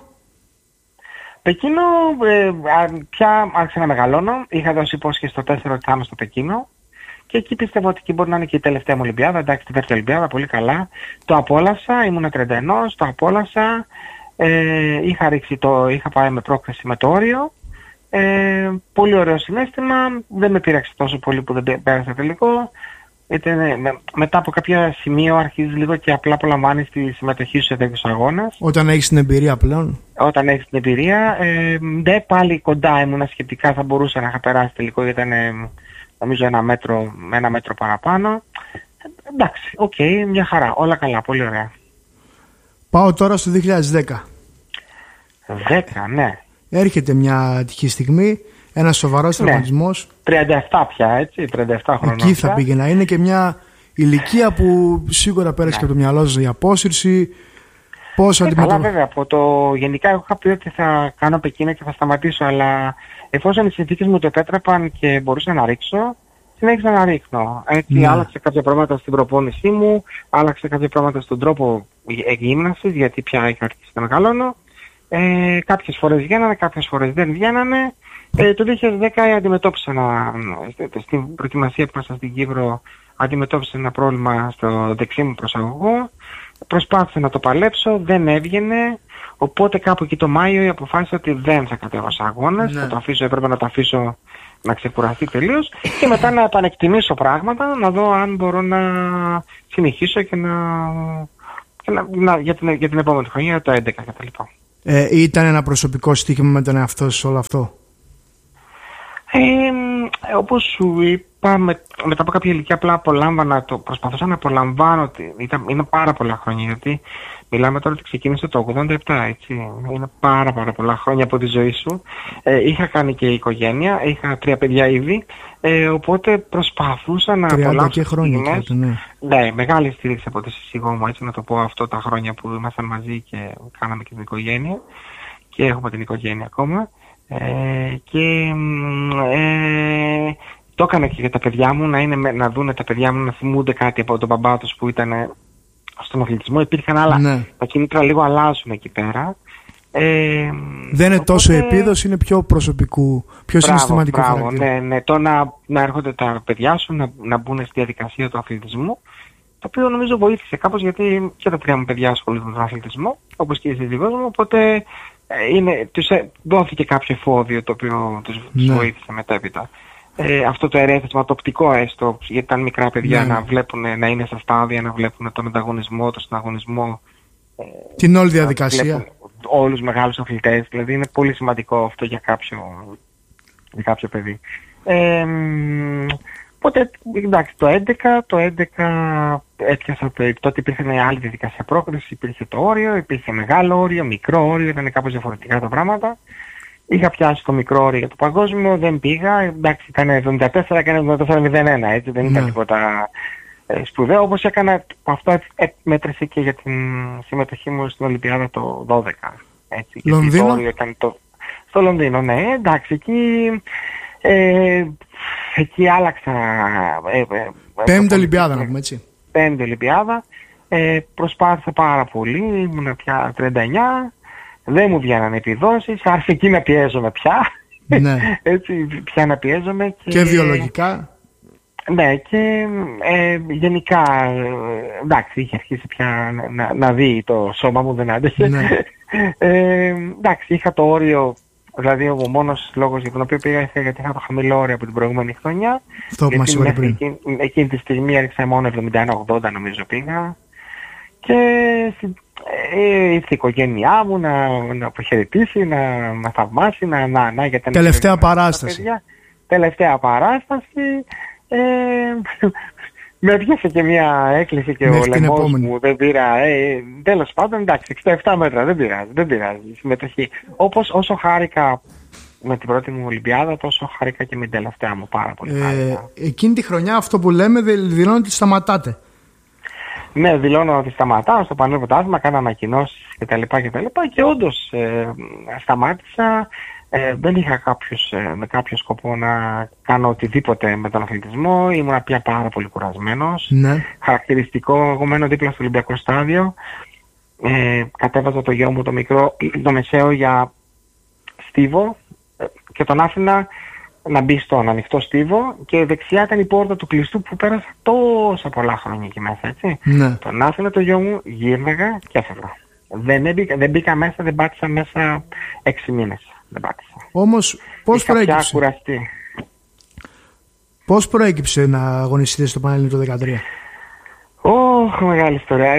πια άρχισα να μεγαλώνω, είχα δώσει υπόσχεση στο 4 ότι θα είμαι στο Πεκίνο. Και εκεί πιστεύω ότι εκεί μπορεί να είναι και η τελευταία μου Ολυμπιάδα. Εντάξει, τη δεύτερη Ολυμπιάδα, πολύ καλά. Το απόλαυσα, ήμουν 31, το απόλαυσα. Είχα πάει με πρόκριση με το όριο. Πολύ ωραίο συναίσθημα. Δεν με πείραξε τόσο πολύ που δεν πέρασα τελικό. Μετά από κάποιο σημείο αρχίζει λίγο και απλά απολαμβάνεις τη συμμετοχή σου σε τέτοιους αγώνες. Όταν έχεις την εμπειρία πλέον. Όταν έχεις την εμπειρία. Πάλι κοντά ήμουν σχετικά, θα μπορούσα να είχα περάσει τελικό, γιατί ήταν νομίζω 1 μέτρο παραπάνω. Εντάξει, οκ, μια χαρά, όλα καλά, πολύ ωραία. Πάω τώρα στο 2010. 10, ναι. Έρχεται μια τυχή στιγμή. ένας σοβαρός τραυματισμός. 37 πια, έτσι, 37 χρόνια. Εκεί θα πήγαινα. Είναι και μια ηλικία που σίγουρα πέρασε και από το μυαλό σας η απόσυρση. Πώς καλά, βέβαια. Γενικά, έχω πει ότι θα κάνω πεκίνα και θα σταματήσω, αλλά εφόσον οι συνθήκες μου το επέτρεπαν και μπορούσα να ρίξω, συνέχισα να ρίχνω. Έτσι, άλλαξε κάποια πράγματα στην προπόνησή μου, άλλαξε κάποια πράγματα στον τρόπο γύμνασης, γιατί πια είχα αρχίσει να μεγαλώνω. Κάποιες φορές βγαίνανε, κάποιες φορές δεν βγαίνανε. Το 2010 αντιμετώπισα στην προετοιμασία που ήμασταν στην Κύπρο, αντιμετώπισα ένα πρόβλημα στο δεξί μου προσαγωγό. Προσπάθησα να το παλέψω, δεν έβγαινε. Οπότε κάπου εκεί το Μάιο αποφάσισα ότι δεν θα κατέβω σε αγώνες. Έπρεπε να το αφήσω να ξεκουραστεί τελείως και μετά να επανεκτιμήσω πράγματα, να δω αν μπορώ να συνεχίσω και για την επόμενη χρονιά, το 11 κτλ. Ήταν ένα προσωπικό στοίχημα με τον εαυτό σας όλο αυτό? Όπως σου είπα, μετά από κάποια ηλικία απλά προσπαθούσα να απολαμβάνω. Είναι πάρα πολλά χρόνια, γιατί μιλάμε τώρα ότι ξεκίνησε το 87, έτσι. Είναι πάρα πολλά χρόνια από τη ζωή σου. Είχα κάνει και οικογένεια, είχα 3 παιδιά ήδη, οπότε προσπαθούσα να απολαύσω και χρόνια. Ναι, μεγάλη στήριξη από τη σύζυγό μου, έτσι να το πω, αυτό τα χρόνια που ήμασταν μαζί και κάναμε και την οικογένεια και έχουμε την οικογένεια ακόμα. Το έκανα και για τα παιδιά μου, να δούνε τα παιδιά μου να θυμούνται κάτι από τον μπαμπά τους που ήταν στον αθλητισμό. Υπήρχαν άλλα, τα κίνητρα λίγο αλλάζουν εκεί πέρα. Δεν είναι τόσο επίδοση, είναι πιο προσωπικού, πιο συναισθηματικού χαρακτήρα. Ναι, το να έρχονται τα παιδιά σου να μπουν στη διαδικασία του αθλητισμού, το οποίο νομίζω βοήθησε κάπως, γιατί και τα 3 μου παιδιά ασχολούνται με τον αθλητισμό, όπως και η σύζυγός μου, οπότε τους δόθηκε κάποιο εφόδιο το οποίο τους βοήθησε μετέπειτα. Αυτό το ερέθισμα, το οπτικό έστω, γιατί ήταν μικρά παιδιά, να βλέπουν, να είναι στα στάδια, να βλέπουν τον ανταγωνισμό, τον συναγωνισμό. Την όλη διαδικασία. Όλους τους μεγάλους αθλητές, δηλαδή είναι πολύ σημαντικό αυτό για κάποιο παιδί. Οπότε, εντάξει, το 11 έπιασα, τότε υπήρχε μια άλλη διαδικασία πρόκρισης, υπήρχε το όριο, υπήρχε μεγάλο όριο, μικρό όριο, ήταν κάπως διαφορετικά τα πράγματα. Είχα πιάσει το μικρό όριο για το παγκόσμιο, δεν πήγα, εντάξει, ήταν 74 και 74-01, έτσι, δεν ήταν τίποτα σπουδαίο, όπως έκανα, αυτό μέτρησε και για την συμμετοχή μου στην Ολυμπιάδα το 12. Έτσι, Λονδίνο. Το όριο ήταν στο Λονδίνο, ναι, εντάξει, εκεί άλλαξα. Πέμπτη Ολυμπιάδα, να πούμε έτσι. Πέμπτη Ολυμπιάδα. Προσπάθησα πάρα πολύ, ήμουν πια 39, δεν μου βγαίνανε επιδόσεις, άρχισε εκεί να πιέζομαι πια. Ναι. Έτσι, πια να πιέζομαι. Και βιολογικά. Ναι, και γενικά, εντάξει, είχε αρχίσει πια να δει το σώμα μου, δεν άντεχε. Ναι. Εντάξει, είχα το όριο. Δηλαδή ο μόνος λόγος για τον οποίο πήγα ήταν γιατί είχα το χαμηλό όριο από την προηγούμενη χρονιά. Αυτό που μας είπατε πριν. Εκείνη τη στιγμή έριξα μόνο 71-80 νομίζω πήγα. Και ήρθε η οικογένειά μου να αποχαιρετήσει, να θαυμάσει, για την τελευταία παράσταση. Τελευταία παράσταση. Με πιάσε και μια έκκληση και ο λαιμός μου, δεν πήρα, τέλος πάντων, εντάξει, 67 μέτρα, δεν πειράζει, συμμετοχή. Όσο χάρηκα με την πρώτη μου Ολυμπιάδα, τόσο χάρηκα και με την τελευταία μου, πάρα πολύ χάρηκα. Εκείνη τη χρονιά αυτό που λέμε δηλώνω ότι σταματάτε. Ναι, δηλώνω ότι σταματάω στο Πανελλήνιο Πρωτάθλημα, κάνω ανακοινώσεις κτλ. Και όντως σταμάτησα. Δεν είχα με κάποιο σκοπό να κάνω οτιδήποτε με τον αθλητισμό. Ήμουν πια πάρα πολύ κουρασμένος. Ναι. Χαρακτηριστικό, εγώ μένω δίπλα στο Ολυμπιακό στάδιο. Κατέβαζα το γιο μου το μικρό, το μεσαίο, για στίβο και τον άφηνα να μπει στον ανοιχτό στίβο και δεξιά ήταν η πόρτα του κλειστού που πέρασα τόσα πολλά χρόνια εκεί μέσα, έτσι. Ναι. Τον άφηνα το γιο μου, γύρναγα και έφευγα. Δεν μπήκα μέσα, δεν πάτησα μέσα 6 μήνες. Όμως πώς προέκυψε? Πώς προέκυψε να αγωνιστείτε στο Πανελλήνιο το 2013? Μεγάλη ιστορία.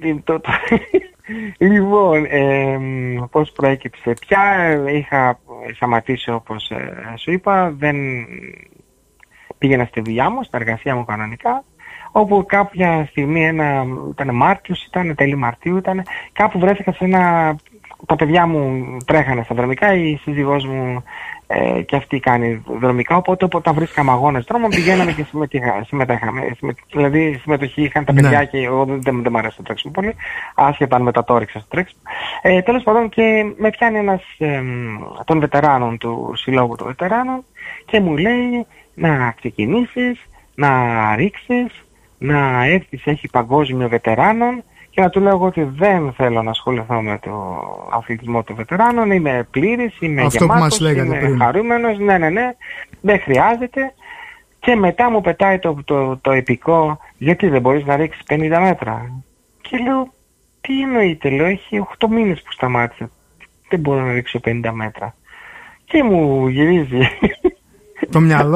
Λοιπόν, πώς προέκυψε? Πια είχα σταματήσει, όπως σου είπα, δεν πήγαινα στη δουλειά μου, στην εργασία μου κανονικά, όπου κάποια στιγμή, ήταν Μάρτιος, τέλη Μαρτίου, κάπου βρέθηκα σε τα παιδιά μου τρέχανε στα δρομικά, η σύζυγός μου και αυτή κάνει δρομικά, οπότε όταν βρίσκαμε αγώνες δρόμων πηγαίναμε και συμμετέχαμε. Δηλαδή συμμετοχή είχαν τα παιδιά και εγώ δεν μ' αρέσει το τρέξιμο πολύ, άσχετα αν μετά το έριξα στο τρέξιμο. Τέλος πάντων, και με πιάνει ένας των βετεράνων του Συλλόγου των Βετεράνων και μου λέει να ξεκινήσεις, να ρίξεις, να έρθεις, έχει παγκόσμιο βετεράνων. Και να του λέω εγώ ότι δεν θέλω να ασχοληθώ με το αθλητισμό των βετεράνων, είμαι πλήρης, είμαι γεμάτος, είμαι χαρούμενος, ναι, δεν χρειάζεται. Και μετά μου πετάει το επικό, γιατί δεν μπορείς να ρίξεις 50 μέτρα. Και λέω, τι εννοείται, λέω, έχει 8 μήνες που σταμάτησε, δεν μπορώ να ρίξω 50 μέτρα. Και μου γυρίζει το μυαλό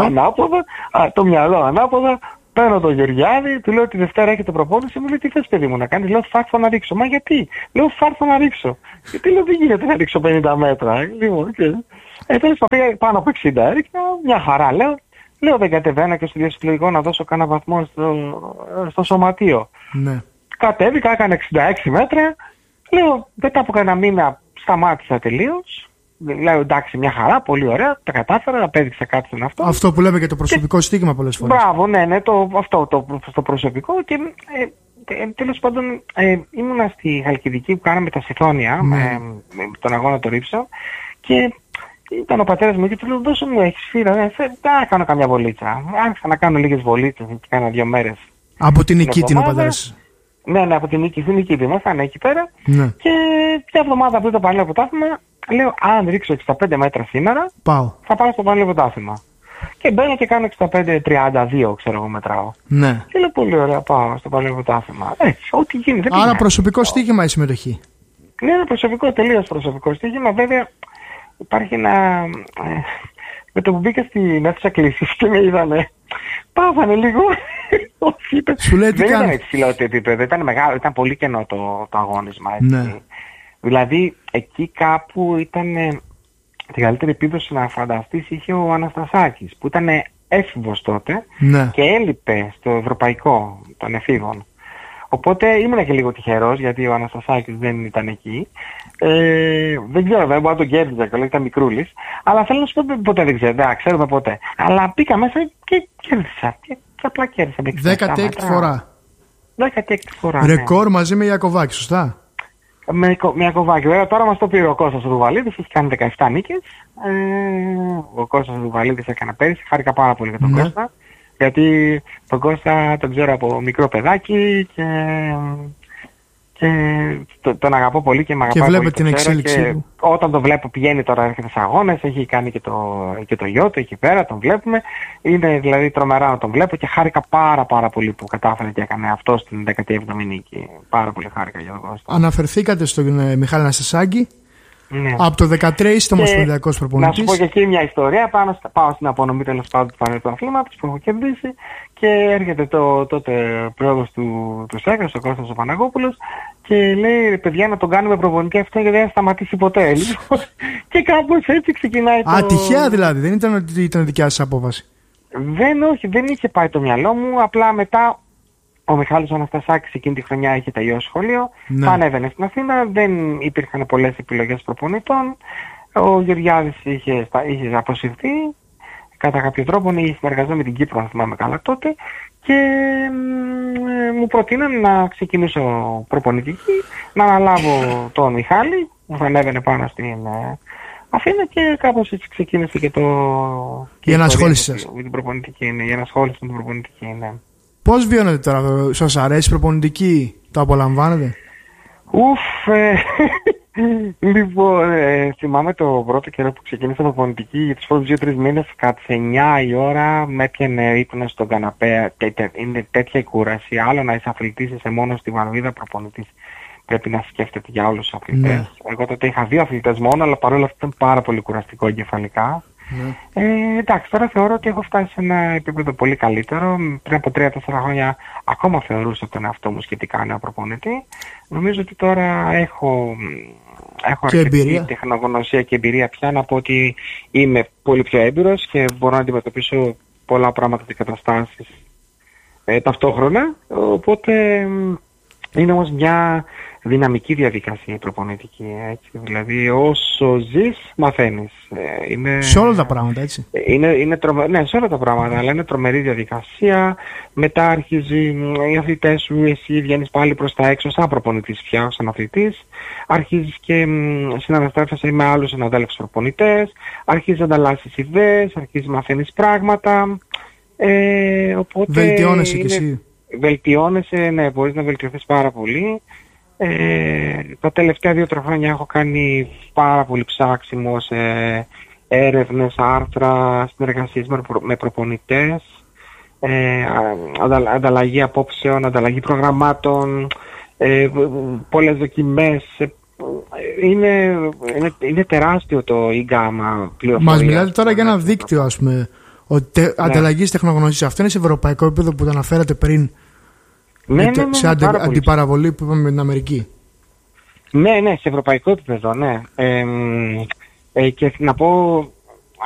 ανάποδα. Παίρνω τον Γεωργιάδη, του λέω τη Δευτέρα έχετε προπόνηση, μου λέει τι θες παιδί μου να κάνεις, λέω θα έρθω να ρίξω. Μα γιατί, λέω θα έρθω να ρίξω. Γιατί λέω δεν γίνεται να ρίξω 50 μέτρα. Τέλος πήγα πάνω από 60 έριξα, μια χαρά λέω δεν κατεβαίνω και στο διασυλλογικό να δώσω κάνα βαθμό στο σωματείο. Ναι. Κατέβηκα, έκανε 66 μέτρα, λέω μετά από κανένα μήνα σταμάτησα τελείως. Λέω εντάξει, μια χαρά, πολύ ωραία, τα κατάφερα, απέδειξα κάτι στον αυτό. Αυτό που λέμε και το προσωπικό στίγμα πολλές φορές. Μπράβο, ναι, αυτό το προσωπικό. Και τέλος πάντων ήμουνα στη Χαλκιδική που κάναμε τα Συθόνια, με τον αγώνα των Ρίψων, και ήταν ο πατέρας μου και του λέω δώσε μου, έχεις φύρα, να κάνω καμιά βολίτσα. Άρχισα να κάνω λίγες βολίτσες και κάνα 2 μέρες. Από την Νικήτη ο πατέρας. Ναι, από την Νικήτη ήμασταν εκεί πέρα. Ναι. Και μια εβδομάδα πριν το Πανελλήνιο Πρωτάθλημα, λέω αν ρίξω 65 μέτρα σήμερα, θα πάω στο Πανελλήνιο Πρωτάθλημα. Και μπαίνω και κάνω 65-32, ξέρω εγώ, μετράω. Ναι. Και λέω πολύ ωραία, πάω στο Πανελλήνιο Πρωτάθλημα. Ό,τι γίνεται. Άρα προσωπικό στοίχημα η συμμετοχή. Ναι, ένα προσωπικό, τελείως προσωπικό στοίχημα. Βέβαια υπάρχει ένα. Με το που μπήκα στην αίθουσα κλήσης και με είδανε, πάθανε λίγο. Σου λέει τι δεν κάνει. ήταν υψηλό το επίπεδο, ήταν μεγάλο, ήταν πολύ κενό το αγώνισμα. Έτσι. Ναι. Δηλαδή εκεί κάπου ήταν την καλύτερη επίδοση να φανταστείς είχε ο Αναστασάκης που ήταν έφηβος τότε, ναι, και έλειπε στο ευρωπαϊκό των εφήβων. Οπότε ήμουν και λίγο τυχερός γιατί ο Αναστασάκης δεν ήταν εκεί. Δεν ξέρω, δεν μπορώ να τον κέρδιζα και ήταν μικρούλης. Αλλά θέλω να σου πω ποτέ δεν ξέρω, δεν ξέρουμε ποτέ. Αλλά μπήκα μέσα και κέρδισα. Και απλά κέρδισα. 16η φορά. 16η φορά. Ρεκόρ ναι. μαζί με Ιακωβάκη, σωστά. Με Ιακωβάκη. Βέβαια τώρα μας το πήρε ο Κώστας ο Δουβαλίδης, έχει κάνει 17 νίκες. Ο Κώστας ο Δουβαλίδης έκανε πέρυσι, χάρηκα πάρα πολύ για τον Κώστα. Γιατί τον Κώστα τον ξέρω από μικρό παιδάκι και τον αγαπώ πολύ και με αγαπάει πολύ. Και βλέπετε την εξέλιξή του. Όταν τον βλέπω πηγαίνει τώρα, έρχεται σε αγώνες, έχει κάνει και το γιο του εκεί πέρα, τον βλέπουμε. Είναι δηλαδή τρομερά να τον βλέπω και χάρηκα πάρα πολύ που κατάφερε και έκανε αυτό στην 17η νίκη. Πάρα πολύ χάρηκα για τον Κώστα. Αναφερθήκατε στον Μιχάλη Αναστασάκη. Ναι. Από το 2013 είστε ομοσπονδιακός προπονητής. Να σου πω και εκεί μια ιστορία. Πάω στην απονομή τέλος πάντων του Πανελλήνιου Αθλήματος που έχω κερδίσει και έρχεται τότε πρόεδρος του ΣΕΚΑ, ο Κώστας ο Παναγόπουλος, και λέει παιδιά να τον κάνουμε προπονητή αυτό γιατί δεν θα σταματήσει ποτέ. Και κάπως έτσι ξεκινάει το. Α, τυχαία δηλαδή, δεν ήταν ότι ήταν δικιά σας απόφαση. Όχι, δεν είχε πάει το μυαλό μου. Απλά μετά ο Μιχάλης ο Αναστασάκης εκείνη τη χρονιά είχε τελειώσει σχολείο, ανέβαινε στην Αθήνα, δεν υπήρχαν πολλές επιλογές προπονητών. Ο Γεωργιάδης είχε αποσυρθεί, κατά κάποιο τρόπο συνεργαζόταν με την Κύπρο, αν θυμάμαι καλά τότε, και μου προτείναν να ξεκινήσω προπονητική, να αναλάβω τον Μιχάλη, που θα ανέβαινε πάνω στην Αθήνα, και κάπως έτσι ξεκίνησε και η ενασχόληση σας με την προπονητική, η ενασχόληση με την προπονητική, ναι. Πώς βιώνετε τώρα, σας αρέσει η προπονητική, το απολαμβάνετε? Λοιπόν, θυμάμαι το πρώτο καιρό που ξεκίνησα προπονητική, για τους πρώτους 2-3 μήνες, κατά 9 η ώρα με έπιανε ύπνο στον καναπέ. Είναι τέτοια η κούραση. Άλλο να είσαι αθλητής, είσαι μόνο στη βανδύδα προπονητής. Πρέπει να σκέφτεται για όλους τους αθλητές. Ναι. Εγώ τότε είχα 2 αθλητές μόνο, αλλά παρόλα αυτά ήταν πάρα πολύ κουραστικό εγκεφαλικά. Ναι. Εντάξει, τώρα θεωρώ ότι έχω φτάσει σε ένα επίπεδο πολύ καλύτερο. Πριν από 3-4 χρόνια ακόμα θεωρούσα τον εαυτό μου σχετικά νέο προπονητή. Νομίζω ότι τώρα έχω αρκετή τεχνογνωσία και εμπειρία πια να πω ότι είμαι πολύ πιο έμπειρος και μπορώ να αντιμετωπίσω πολλά πράγματα και καταστάσεις ταυτόχρονα. Οπότε Είναι όμως μια δυναμική διαδικασία η προπονητική, έτσι. Δηλαδή όσο ζεις μαθαίνεις. Σε όλα τα πράγματα, έτσι. Ναι, σε όλα τα πράγματα, αλλά είναι τρομερή διαδικασία. Μετά αρχίζει οι αθλητές σου, εσύ βγαίνεις πάλι προς τα έξω σαν προπονητής πια, σαν αθλητής. Αρχίζεις και συναναστρέφεσαι με άλλους συναδέλφους προπονητές. Αρχίζεις να ανταλλάσσεις ιδέες, αρχίζεις να μαθαίνεις πράγματα. Οπότε βελτιώνεσαι κι εσύ. Βελτιώνεσαι, ναι, μπορείς να βελτιωθείς πάρα πολύ. Τα τελευταία 2-3 χρόνια έχω κάνει πάρα πολύ ψάξιμο σε έρευνες, άρθρα, συνεργασίες με προπονητές, ανταλλαγή απόψεων, ανταλλαγή προγραμμάτων, πολλές δοκιμές. Είναι τεράστιο η γκάμα πληροφορίας. Μας μιλάτε τώρα για ένα δίκτυο, ας πούμε, ανταλλαγής τεχνογνωσίας. Αυτό είναι σε ευρωπαϊκό επίπεδο που το αναφέρατε πριν. Ναι, σε αντιπαραβολή που είπαμε με την Αμερική. Ναι, σε ευρωπαϊκό επίπεδο, ναι. Και να πω